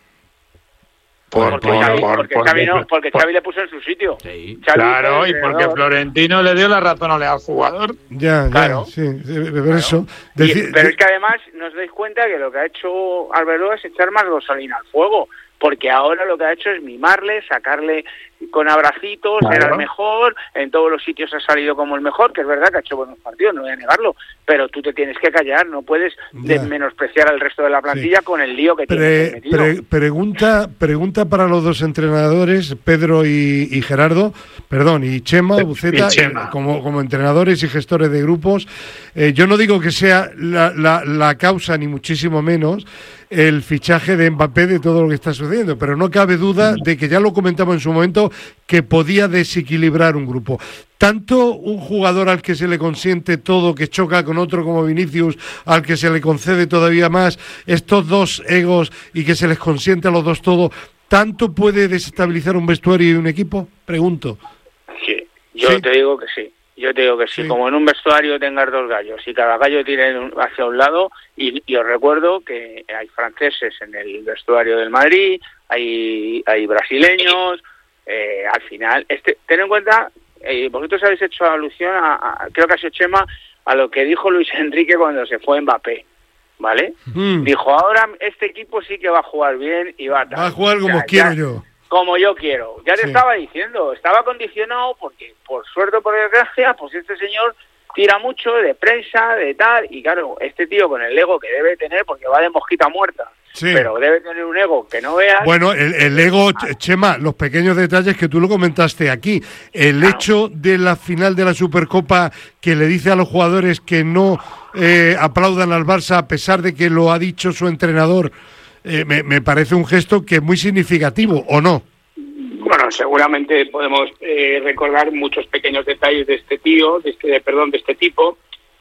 Por, Porque, por- Xavi, por- porque, porque- Xavi no, porque por- Xavi le puso en su sitio. Sí. Xavi Claro, fue y el porque entrenador. Florentino le dio la razón al jugador. Ya, ya, Claro. sí, sí, por eso. Y- Deci- pero es que además nos dais cuenta que lo que ha hecho Arbeloa es echar más gasolina al fuego, porque ahora lo que ha hecho es mimarle, sacarle con abracitos, Claro. era el mejor, en todos los sitios ha salido como el mejor, que es verdad que ha hecho buenos partidos, no voy a negarlo, pero tú te tienes que callar, no puedes Ya. de- menospreciar al resto de la plantilla Sí. con el lío que Pre- tienes metido. pre- pregunta, pregunta para los dos entrenadores, Pedro y, y Gerardo, perdón, y Chema, Y Buceta, Chema. eh, como, como entrenadores y gestores de grupos. Eh, yo no digo que sea la, la, la causa, ni muchísimo menos, el fichaje de Mbappé de todo lo que está sucediendo, pero no cabe duda de que ya lo comentamos en su momento, que podía desequilibrar un grupo. Tanto un jugador al que se le consiente todo, que choca con otro como Vinicius, al que se le concede todavía más, estos dos egos y que se les consiente a los dos todo, ¿tanto puede desestabilizar un vestuario y un equipo? Pregunto. Sí, yo Sí. te digo que sí. Yo te digo que sí. Sí. Como en un vestuario tengas dos gallos y cada gallo tire un- hacia un lado, y, y os recuerdo que hay franceses en el vestuario del Madrid, hay, hay brasileños, eh, al final, este, ten en cuenta, eh, vosotros habéis hecho alusión a, a- creo que ha sido Chema, a lo que dijo Luis Enrique cuando se fue Mbappé, ¿vale? Mm. Dijo, ahora este equipo sí que va a jugar bien y va a... Va a jugar como Ya, quiero ya. yo. Como yo quiero. Ya te Sí. estaba diciendo, estaba condicionado porque, por suerte o por desgracia, pues este señor tira mucho de prensa, de tal, y claro, este tío con el ego que debe tener, porque va de mosquita muerta, Sí. pero debe tener un ego que no veas. Bueno, el, el ego, Ch- Chema, los pequeños detalles que tú lo comentaste aquí. El Claro. hecho de la final de la Supercopa que le dice a los jugadores que no eh, aplaudan al Barça a pesar de que lo ha dicho su entrenador, eh, me, me parece un gesto que es muy significativo, ¿o no? Bueno, seguramente podemos eh, recordar muchos pequeños detalles de este tío, de este, perdón, de este tipo,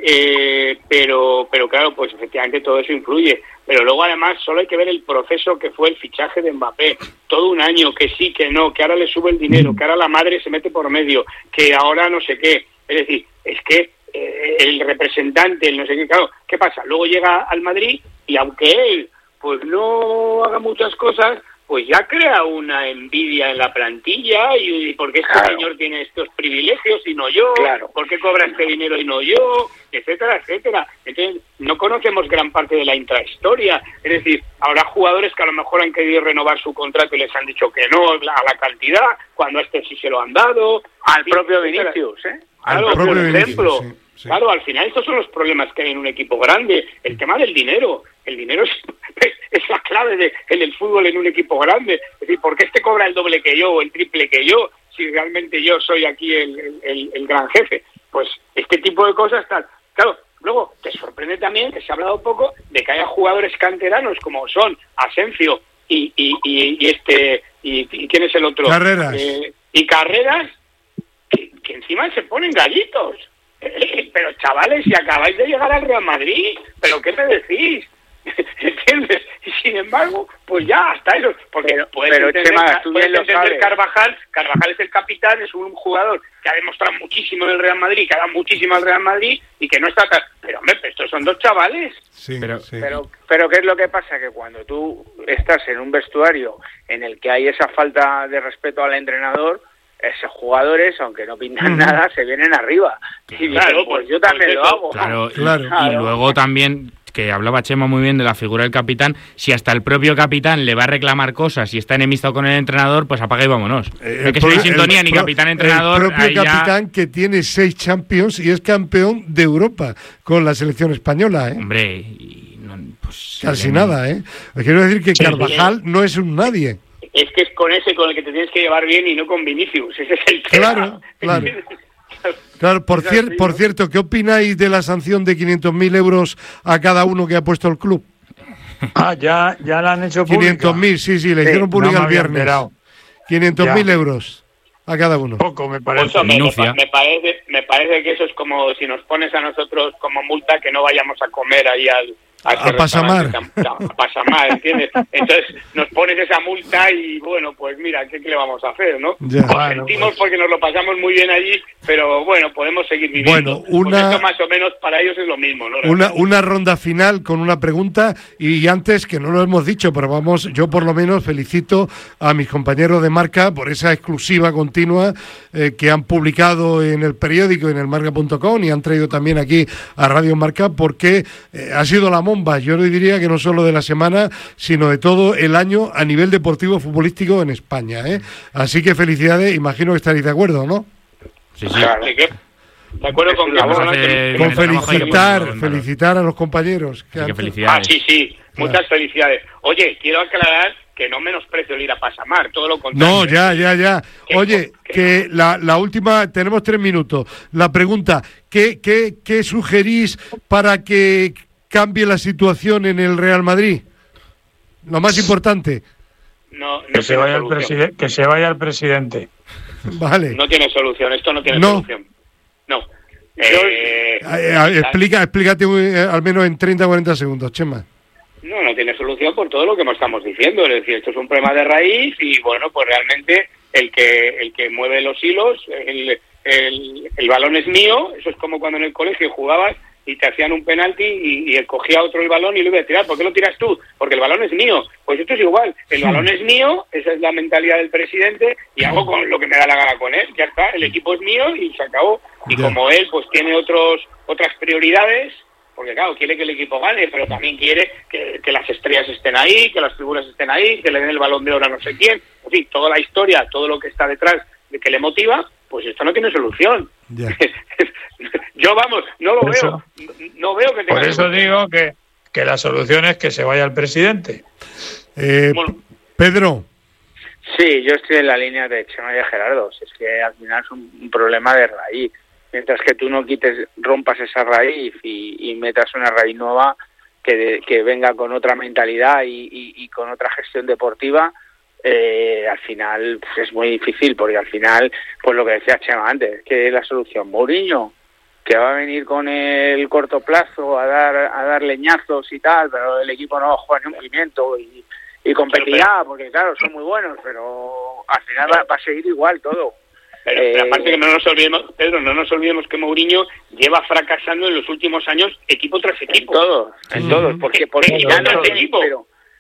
eh, pero, pero claro, pues efectivamente todo eso influye. Pero luego además solo hay que ver el proceso que fue el fichaje de Mbappé, todo un año, que sí, que no, que ahora le sube el dinero, que ahora la madre se mete por medio, que ahora no sé qué. Es decir, es que eh, el representante, el no sé qué, claro, ¿qué pasa? Luego llega al Madrid y aunque él pues no haga muchas cosas, pues ya crea una envidia en la plantilla y, y porque este claro. señor tiene estos privilegios y no yo, claro. por qué cobra este dinero y no yo, etcétera, etcétera. Entonces, no conocemos gran parte de la intrahistoria. Es decir, habrá jugadores que a lo mejor han querido renovar su contrato y les han dicho que no a la cantidad, cuando a este sí se lo han dado. Al sí, propio etcétera. Vinicius, ¿eh? Claro, Al propio por ejemplo. Vinicius, sí. Sí. Claro, al final estos son los problemas que hay en un equipo grande. El tema del dinero. El dinero es, es la clave de, en el fútbol en un equipo grande. Es decir, ¿por qué este cobra el doble que yo o el triple que yo si realmente yo soy aquí el, el, el gran jefe? Pues este tipo de cosas tal. Claro, luego te sorprende también que se ha hablado poco de que haya jugadores canteranos como son Asensio y, y, y, y este y, y ¿quién es el otro? Carreras. Eh, y Carreras que, que encima se ponen gallitos. Eh, pero chavales, si acabáis de llegar al Real Madrid, ¿pero qué me decís? ¿Entiendes? Y sin embargo, pues ya, hasta eso. Porque pero, puedes pero entender, Chema, tú puedes bien lo entender sabes. Carvajal. Carvajal es el capitán, es un jugador que ha demostrado muchísimo en el Real Madrid, que ha dado muchísimo al Real Madrid y que no está tan... Pero, hombre, estos son dos chavales. Sí, Pero- sí. Pero, pero ¿qué es lo que pasa? Que cuando tú estás en un vestuario en el que hay esa falta de respeto al entrenador, esos jugadores, aunque no pintan Ujú. nada, se vienen arriba. Y Claro, dicen, pues pues- yo también pues lo eso, hago. Claro, y- Claro. y, Claro. luego también, que hablaba Chema muy bien de la figura del capitán, si hasta el propio capitán le va a reclamar cosas y está enemistado con el entrenador, pues apaga y vámonos. Eh, No hay que ser pro- sintonía el ni pro- capitán-entrenador. El propio ahí ya- capitán que tiene seis Champions y es campeón de Europa con la selección española, ¿eh? Hombre, y no, pues, Casi le- nada, ¿eh? Quiero decir que Sí, Carvajal no es un nadie. Es que es con ese con el que te tienes que llevar bien y no con Vinicius. Ese es el tema. Claro, claro. Claro, por, Es cier- así, por ¿no? cierto, ¿qué opináis de la sanción de quinientos mil euros a cada uno que ha puesto el club? Ah, ya, ya la han hecho pública. quinientos mil, sí, sí, le Sí, hicieron pública no me el había viernes. enterado. quinientos mil Ya. euros a cada uno. Poco me Pues, parece. hombre, me, Minucia. pa- me parece me parece que eso es como si nos pones a nosotros como multa que no vayamos a comer ahí al A ese Pasamar. restaurante tan- a Pasamar, ¿entiendes? Entonces nos pones esa multa y bueno, pues mira, ¿qué, qué le vamos a hacer, no? Ya. Lo Bueno, sentimos pues. porque nos lo pasamos muy bien allí, pero bueno, podemos seguir viviendo. Bueno, una- Pues esto más o menos para ellos es lo mismo, ¿no? Una, una ronda final con una pregunta y antes, que no lo hemos dicho, pero vamos, yo por lo menos felicito a mis compañeros de Marca por esa exclusiva continua eh, que han publicado en el periódico, en el marca punto com y han traído también aquí a Radio Marca porque eh, ha sido la bomba, yo le diría que no solo de la semana, sino de todo el año a nivel deportivo futbolístico en España, ¿eh? Así que felicidades, imagino que estaréis de acuerdo, ¿no? Sí, sí. Claro, así que, de acuerdo con que Vamos a ahora hacer- que- Con el trabajo hay que felicitar, ponerlo en valor. felicitar a los compañeros. Así que Ah, felicidades. sí, sí, muchas felicidades. Oye, quiero aclarar que no menosprecio el ir a Pasamar, todo lo contrario. No, ya, ya, ya. ¿Qué? Oye, ¿Qué? que la, la última, tenemos tres minutos. La pregunta, ¿qué, qué, qué sugerís para que cambie la situación en el Real Madrid? Lo más importante. No, no Que se, tiene vaya el solución. preside- que se vaya el presidente. Vale. No tiene solución, esto no tiene No. solución. No. Eh, Eh, eh, explica, explícate eh, al menos en treinta o cuarenta segundos, Chema. No, no tiene solución por todo lo que estamos diciendo. Es decir, esto es un problema de raíz y, bueno, pues realmente el que el que mueve los hilos, el, el, el balón es mío. Eso es como cuando en el colegio jugabas y te hacían un penalti y, y él cogía otro el balón y lo iba a tirar. ¿Por qué lo tiras tú? Porque el balón es mío. Pues esto es igual. El balón es mío, esa es la mentalidad del presidente y hago con lo que me da la gana con él. Ya está, el equipo es mío y se acabó. Y Ya. como él pues tiene otros otras prioridades, porque claro, quiere que el equipo gane, pero también quiere que, que las estrellas estén ahí, que las figuras estén ahí, que le den el balón de oro a no sé quién. En fin, toda la historia, todo lo que está detrás de que le motiva, pues esto no tiene solución. Ya. Yo, vamos, no lo Por veo. eso- No veo que tenga Por eso solución. digo que, que la solución es que se vaya el presidente. Eh, Bueno. Pedro, Sí, yo estoy en la línea de Chema y de Gerardo. Si es que al final es un, un problema de raíz. Mientras que tú no quites, rompas esa raíz y, y metas una raíz nueva que, de- que venga con otra mentalidad y, y- y con otra gestión deportiva, eh, al final pues, es muy difícil, porque al final, pues lo que decía Chema antes, que es la solución Mourinho, que va a venir con el corto plazo a dar a dar leñazos y tal, pero el equipo no juega ni un pimiento y, y competirá, porque claro, son muy buenos, pero al final va, va a seguir igual todo. Pero, pero Eh, aparte que no nos olvidemos, Pedro, no nos olvidemos que Mourinho lleva fracasando en los últimos años equipo tras En equipo. todos, en Mm. todos, porque porque Equipo ya no tras tiene, equipo. pero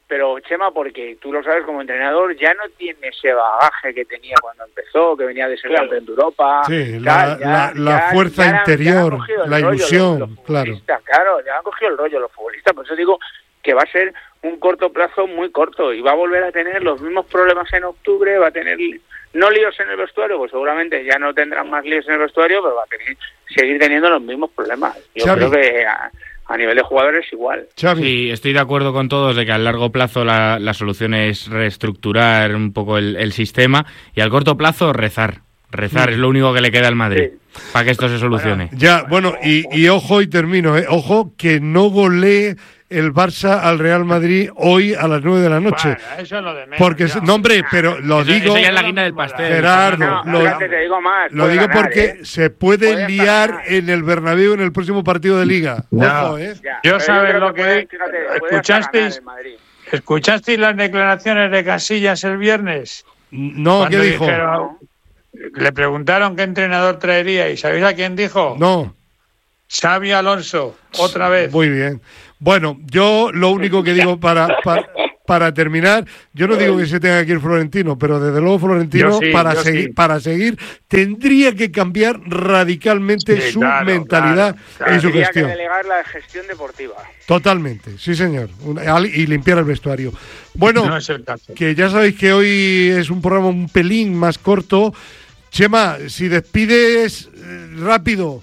pero Chema, porque tú lo sabes como entrenador, ya no tiene ese bagaje que tenía cuando empezó, que venía de ser claro. campeón de Europa. Sí, tal, la, ya, la, la ya, fuerza ya, interior, ya la rollo, ilusión, los, los claro. Claro, ya han cogido el rollo los futbolistas, por eso digo que va a ser un corto plazo muy corto y va a volver a tener los mismos problemas en octubre, va a tener no líos en el vestuario, pues seguramente ya no tendrán más líos en el vestuario, pero va a tener, seguir teniendo los mismos problemas. Yo Xavi. creo que a, a nivel de jugadores igual. Xavi. Sí, estoy de acuerdo con todos de que a largo plazo la, la solución es reestructurar un poco el, el sistema y al corto plazo rezar. Rezar Mm. es lo único que le queda al Madrid Sí. para que esto se solucione. Ya, bueno, y, y ojo, y termino, ¿eh? Ojo, que no golee el Barça al Real Madrid hoy a las nueve de la noche. Bueno, eso es lo de menos, Porque, ya. no, hombre, pero lo Eso- digo... eso ya es la guinda del pastel. Gerardo, No, lo, fíjate, te digo más. lo puede digo ganar, porque ¿eh? se puede Puede liar ganar. en el Bernabéu en el próximo partido de Liga. No. Ojo, ¿eh? Ya, Yo pero sabes creo lo que- puede, fíjate, puede hasta ¿escuchasteis? ganar el Madrid. ¿Escuchasteis las declaraciones de Casillas el viernes? No, ¿qué Cuando dijo? dijeron- le preguntaron qué entrenador traería y ¿sabéis a quién dijo? No. Xavi Alonso, otra vez. Muy bien. Bueno, yo lo único que digo para, para, para terminar, yo no digo que se tenga que ir Florentino, pero desde luego Florentino Yo sí, para yo seguir sí. para seguir tendría que cambiar radicalmente Sí, su claro, mentalidad claro, claro. y su Tendría gestión. que delegar la gestión deportiva. Totalmente, sí señor. Un- al- Y limpiar el vestuario. Bueno, No es el caso. que ya sabéis que hoy es un programa un pelín más corto. Chema, si despides eh, rápido.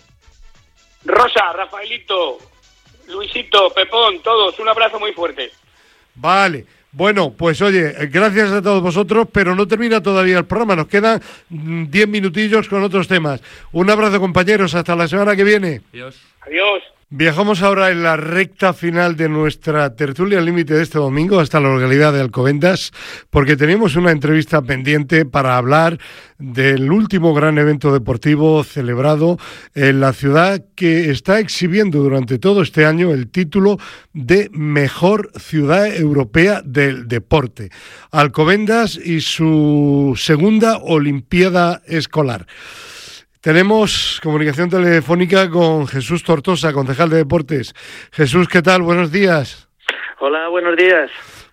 Rosa, Rafaelito, Luisito, Pepón, todos, un abrazo muy fuerte. Vale. Bueno, pues oye, eh, gracias a todos vosotros, pero no termina todavía el programa. Nos quedan mm, diez minutillos con otros temas. Un abrazo, compañeros. Hasta la semana que viene. Adiós. Adiós. Viajamos ahora en la recta final de nuestra tertulia al límite de este domingo hasta la localidad de Alcobendas, porque tenemos una entrevista pendiente para hablar del último gran evento deportivo celebrado en la ciudad, que está exhibiendo durante todo este año el título de Mejor Ciudad Europea del Deporte. Alcobendas y su segunda Olimpiada Escolar. Tenemos comunicación telefónica con Jesús Tortosa, concejal de Deportes. Jesús, ¿qué tal? Buenos días. Hola, buenos días.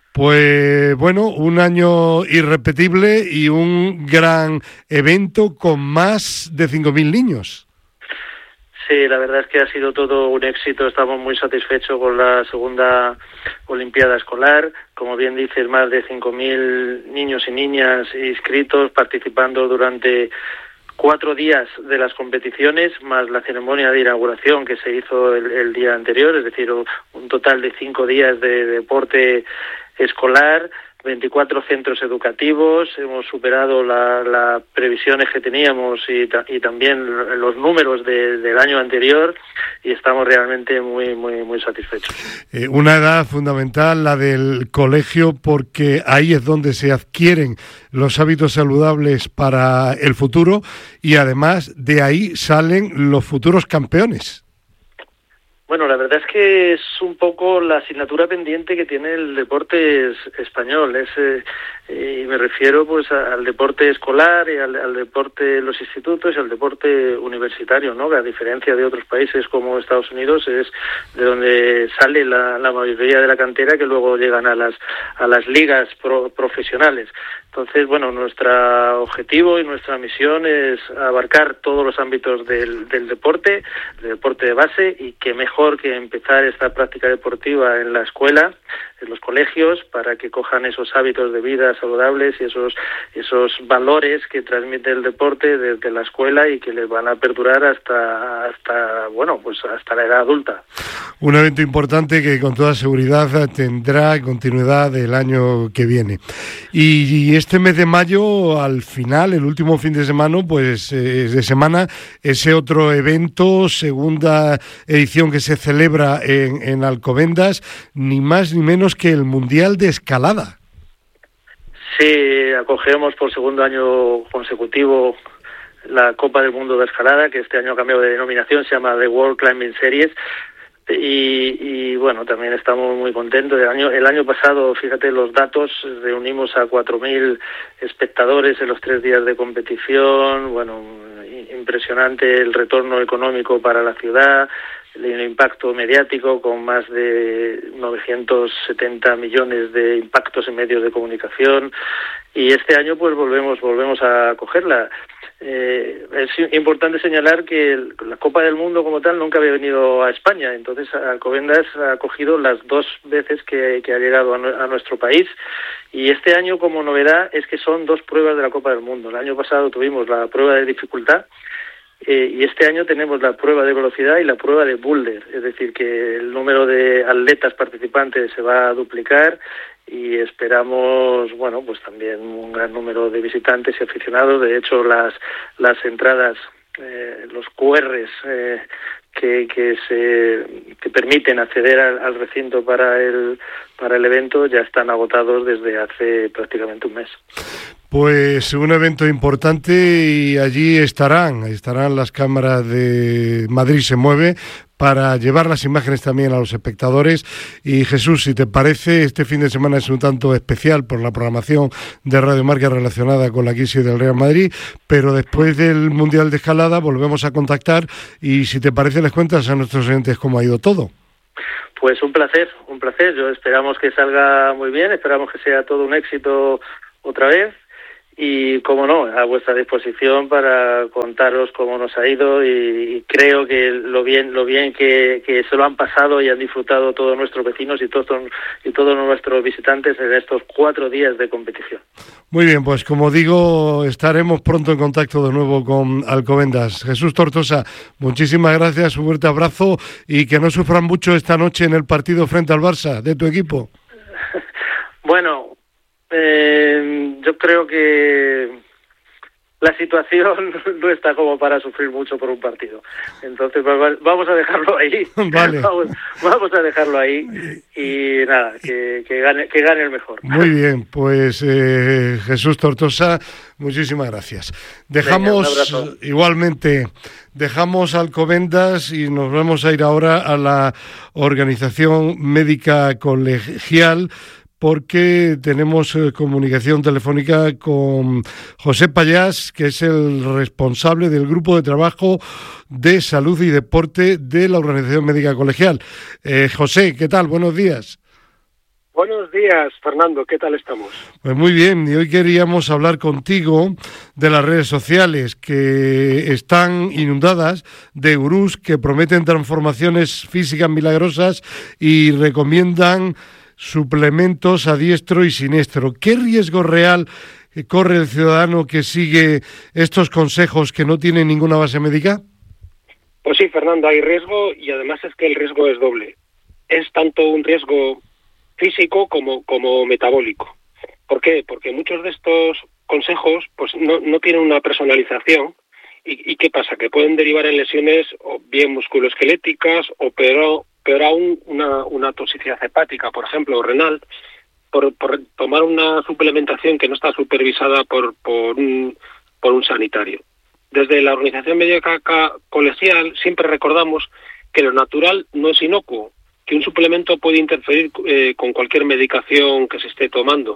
Pues bueno, un año irrepetible y un gran evento con más de cinco mil niños. Sí, la verdad es que ha sido todo un éxito. Estamos muy satisfechos con la segunda Olimpiada Escolar. Como bien dices, más de cinco mil niños y niñas inscritos participando durante cuatro días de las competiciones, más la ceremonia de inauguración que se hizo el, el día anterior, es decir, un total de cinco días de deporte escolar, veinticuatro centros educativos. Hemos superado las la previsiones que teníamos y, ta, y también los números de, del año anterior, y estamos realmente muy muy muy satisfechos. Eh, una edad fundamental, la del colegio, porque ahí es donde se adquieren los hábitos saludables para el futuro y además de ahí salen los futuros campeones. Bueno, la verdad es que es un poco la asignatura pendiente que tiene el deporte es, español. Es, eh, y me refiero pues a, al deporte escolar y al, al deporte de los institutos y al deporte universitario, ¿no? Que a diferencia de otros países como Estados Unidos es de donde sale la, la mayoría de la cantera que luego llegan a las a las ligas pro, profesionales. Entonces, bueno, nuestro objetivo y nuestra misión es abarcar todos los ámbitos del, del deporte, del deporte de base, y que mejor que empezar esta práctica deportiva en la escuela, en los colegios, para que cojan esos hábitos de vida saludables y esos esos valores que transmite el deporte desde la escuela y que les van a perdurar hasta hasta bueno, pues hasta la edad adulta. Un evento importante que con toda seguridad tendrá continuidad el año que viene. Y, y este mes de mayo, al final, el último fin de semana, pues eh, de semana, ese otro evento, segunda edición que se celebra en, en Alcobendas, ni más ni menos que el Mundial de Escalada. Sí, acogemos por segundo año consecutivo la Copa del Mundo de Escalada, que este año ha cambiado de denominación, se llama The World Climbing Series. Y, y bueno, también estamos muy contentos. El año el año pasado, fíjate los datos, reunimos a cuatro mil espectadores en los tres días de competición. Bueno, impresionante el retorno económico para la ciudad. el impacto mediático, con más de novecientos setenta millones de impactos en medios de comunicación, y este año pues volvemos volvemos a cogerla. Eh, es importante señalar que el, la Copa del Mundo como tal nunca había venido a España, entonces Alcobendas ha acogido las dos veces que, que ha llegado a, a nuestro país, y este año como novedad es que son dos pruebas de la Copa del Mundo. El año pasado tuvimos la prueba de dificultad, eh, y este año tenemos la prueba de velocidad y la prueba de boulder, es decir, que el número de atletas participantes se va a duplicar, y esperamos, bueno, pues también un gran número de visitantes y aficionados. De hecho, las las entradas, eh, los cu erres eh, que que se que permiten acceder al, al recinto para el para el evento ya están agotados desde hace prácticamente un mes. Pues un evento importante, y allí estarán, estarán las cámaras de Madrid Se Mueve para llevar las imágenes también a los espectadores. Y Jesús, si te parece, este fin de semana es un tanto especial por la programación de Radio Marca relacionada con la crisis del Real Madrid, pero después del Mundial de Escalada volvemos a contactar, y si te parece les cuentas a nuestros oyentes cómo ha ido todo. Pues un placer, un placer. Yo esperamos que salga muy bien, esperamos que sea todo un éxito otra vez. Y, como no, a vuestra disposición para contaros cómo nos ha ido, y, y creo que lo bien lo bien que, que se lo han pasado y han disfrutado todos nuestros vecinos y todos y todos nuestros visitantes en estos cuatro días de competición. Muy bien, pues como digo, estaremos pronto en contacto de nuevo con Alcobendas. Jesús Tortosa, muchísimas gracias, un fuerte abrazo, y que no sufran mucho esta noche en el partido frente al Barça de tu equipo. Bueno, Eh, yo creo que la situación no está como para sufrir mucho por un partido. Entonces vamos a dejarlo ahí. Vale. Vamos, vamos a dejarlo ahí, y nada, que, que gane que gane el mejor. Muy bien, pues eh, Jesús Tortosa, muchísimas gracias. Dejamos Venga, igualmente, dejamos Alcobendas y nos vamos a ir ahora a la Organización Médica Colegial, porque tenemos eh, comunicación telefónica con José Payás, que es el responsable del Grupo de Trabajo de Salud y Deporte de la Organización Médica Colegial. Eh, José, ¿qué tal? Buenos días. Buenos días, Fernando. ¿Qué tal estamos? Pues muy bien, y hoy queríamos hablar contigo de las redes sociales, que están inundadas de gurús que prometen transformaciones físicas milagrosas y recomiendan suplementos a diestro y siniestro. ¿Qué riesgo real corre el ciudadano que sigue estos consejos que no tienen ninguna base médica? Pues sí, Fernando, hay riesgo, y además es que el riesgo es doble. Es tanto un riesgo físico como, como metabólico. ¿Por qué? Porque muchos de estos consejos pues no, no tienen una personalización. ¿Y, ¿Y qué pasa? Que pueden derivar en lesiones o bien musculoesqueléticas o peor, peor aún una, una toxicidad hepática, por ejemplo, o renal, por, por tomar una suplementación que no está supervisada por, por, un, por un sanitario. Desde la Organización Médica Colegial siempre recordamos que lo natural no es inocuo, que un suplemento puede interferir eh, con cualquier medicación que se esté tomando,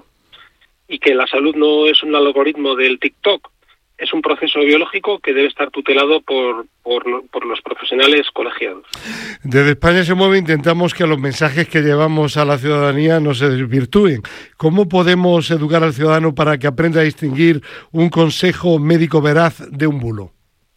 y que la salud no es un algoritmo del TikTok, es un proceso biológico que debe estar tutelado por, por, por los profesionales colegiados. Desde España Se Mueve intentamos que los mensajes que llevamos a la ciudadanía no se desvirtúen. ¿Cómo podemos educar al ciudadano para que aprenda a distinguir un consejo médico veraz de un bulo?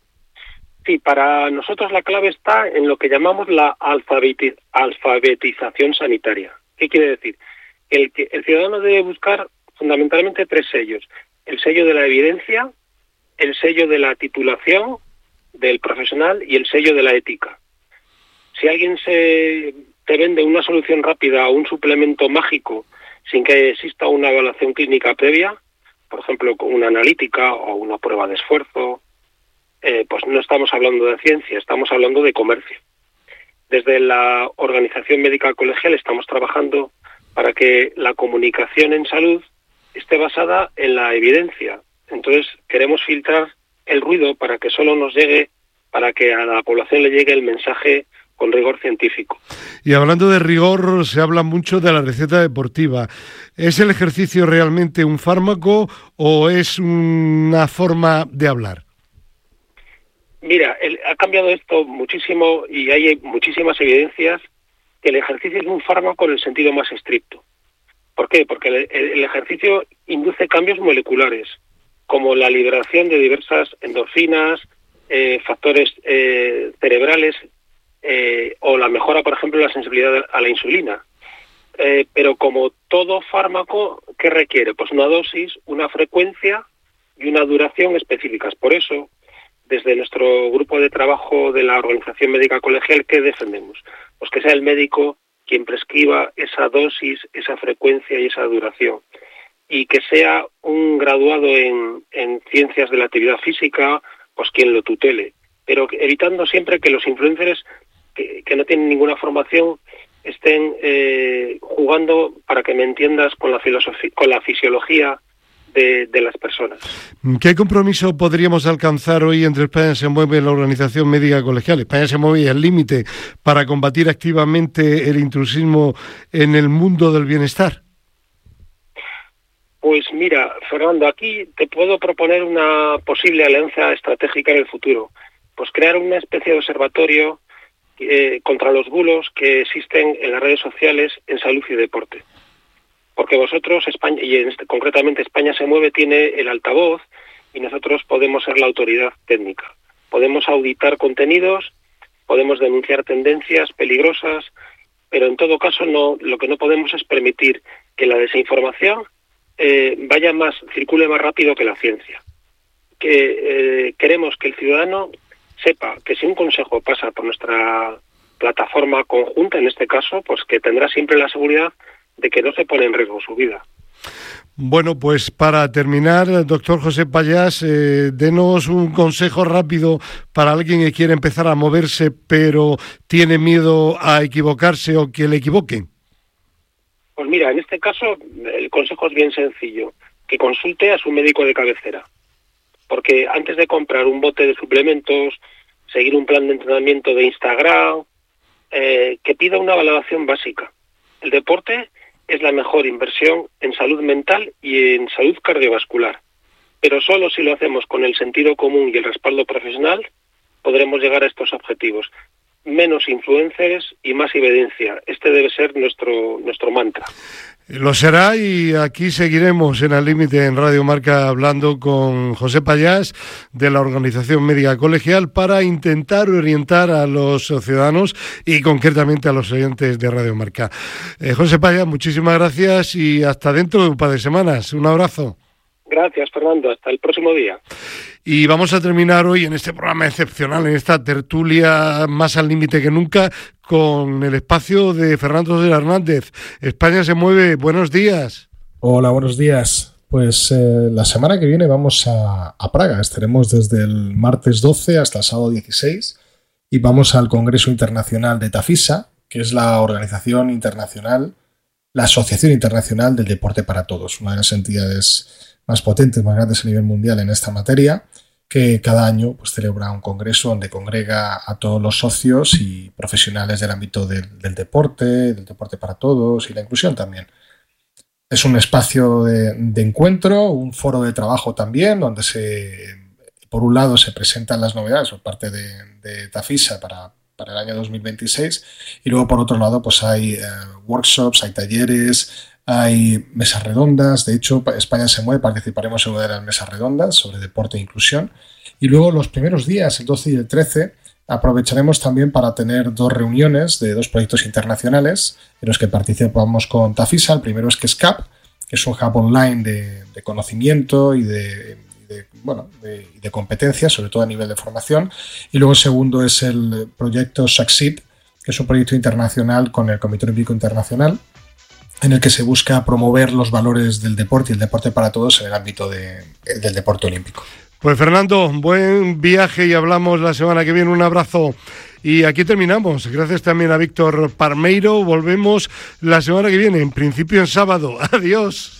Sí, para nosotros la clave está en lo que llamamos la alfabeti- alfabetización sanitaria. ¿Qué quiere decir? El, que el ciudadano debe buscar fundamentalmente tres sellos. El sello de la evidencia, el sello de la titulación del profesional y el sello de la ética. Si alguien se te vende una solución rápida o un suplemento mágico sin que exista una evaluación clínica previa, por ejemplo, con una analítica o una prueba de esfuerzo, eh, pues no estamos hablando de ciencia, estamos hablando de comercio. Desde la Organización Médica Colegial estamos trabajando para que la comunicación en salud esté basada en la evidencia. Entonces queremos filtrar el ruido para que solo nos llegue, para que a la población le llegue el mensaje con rigor científico. Y hablando de rigor, se habla mucho de la receta deportiva. ¿Es el ejercicio realmente un fármaco o es una forma de hablar? Mira, el, ha cambiado esto muchísimo y hay muchísimas evidencias que el ejercicio es un fármaco en el sentido más estricto. ¿Por qué? Porque el, el ejercicio induce cambios moleculares, como la liberación de diversas endorfinas, eh, factores eh, cerebrales, eh, o la mejora, por ejemplo, de la sensibilidad a la insulina. Eh, pero como todo fármaco, ¿qué requiere? Pues una dosis, una frecuencia y una duración específicas. Por eso, desde nuestro grupo de trabajo de la Organización Médica Colegial, ¿qué defendemos? Pues que sea el médico quien prescriba esa dosis, esa frecuencia y esa duración. Y que sea un graduado en, en ciencias de la actividad física, pues quien lo tutele. Pero evitando siempre que los influencers que, que no tienen ninguna formación estén eh, jugando, para que me entiendas, con la filosofía, con la fisiología de, de las personas. ¿Qué compromiso podríamos alcanzar hoy entre España se mueve y la Organización Médica Colegial? España se mueve y el límite para combatir activamente el intrusismo en el mundo del bienestar. Pues mira, Fernando, aquí te puedo proponer una posible alianza estratégica en el futuro. Pues crear una especie de observatorio eh, contra los bulos que existen en las redes sociales en salud y deporte. Porque vosotros, España, y en este, concretamente España se mueve, tiene el altavoz y nosotros podemos ser la autoridad técnica. Podemos auditar contenidos, podemos denunciar tendencias peligrosas, pero en todo caso no, lo que no podemos es permitir que la desinformación eh, vaya más, circule más rápido que la ciencia. Que eh, queremos que el ciudadano sepa que si un consejo pasa por nuestra plataforma conjunta, en este caso, pues que tendrá siempre la seguridad de que no se pone en riesgo su vida. Bueno, pues para terminar, doctor José Pallás, eh, denos un consejo rápido para alguien que quiere empezar a moverse pero tiene miedo a equivocarse o que le equivoquen. Pues mira, en este caso el consejo es bien sencillo, que consulte a su médico de cabecera, porque antes de comprar un bote de suplementos, seguir un plan de entrenamiento de Instagram, eh, que pida una valoración básica. El deporte es la mejor inversión en salud mental y en salud cardiovascular. Pero solo si lo hacemos con el sentido común y el respaldo profesional, podremos llegar a estos objetivos. Menos influencers y más evidencia. Este debe ser nuestro, nuestro mantra. Lo será, y aquí seguiremos en Al Límite en Radio Marca hablando con José Pallás de la Organización Médica Colegial para intentar orientar a los ciudadanos y concretamente a los oyentes de Radio Marca. Eh, José Pallás, muchísimas gracias y hasta dentro de un par de semanas. Un abrazo. Gracias, Fernando. Hasta el próximo día. Y vamos a terminar hoy en este programa excepcional, en esta tertulia más al límite que nunca, con el espacio de Fernando Hernández. España se mueve. Buenos días. Hola, buenos días. Pues eh, la semana que viene vamos a, a Praga. Estaremos desde el martes doce hasta el sábado dieciséis y vamos al Congreso Internacional de Tafisa, que es la organización internacional, la Asociación Internacional del Deporte para Todos, una de las entidades más potentes, más grandes a nivel mundial en esta materia, que cada año pues celebra un congreso donde congrega a todos los socios y profesionales del ámbito del, del deporte, del deporte para todos y la inclusión también. Es un espacio de, de encuentro, un foro de trabajo también, donde se, por un lado se presentan las novedades por parte de, de Tafisa para, para el año dos mil veintiséis y luego por otro lado pues hay eh, workshops, hay talleres, hay mesas redondas. De hecho, España se mueve, participaremos en una de las mesas redondas sobre deporte e inclusión. Y luego los primeros días, el doce y el trece, aprovecharemos también para tener dos reuniones de dos proyectos internacionales en los que participamos con Tafisa. El primero es que SCAP, que es un hub online de, de conocimiento y de, de, bueno, de, de competencias, sobre todo a nivel de formación. Y luego el segundo es el proyecto Succeed, que es un proyecto internacional con el Comité Olímpico Internacional, en el que se busca promover los valores del deporte y el deporte para todos en el ámbito de, del deporte olímpico. Pues Fernando, buen viaje y hablamos la semana que viene. Un abrazo. Y aquí terminamos. Gracias también a Víctor Parmeiro. Volvemos la semana que viene, en principio en sábado. Adiós.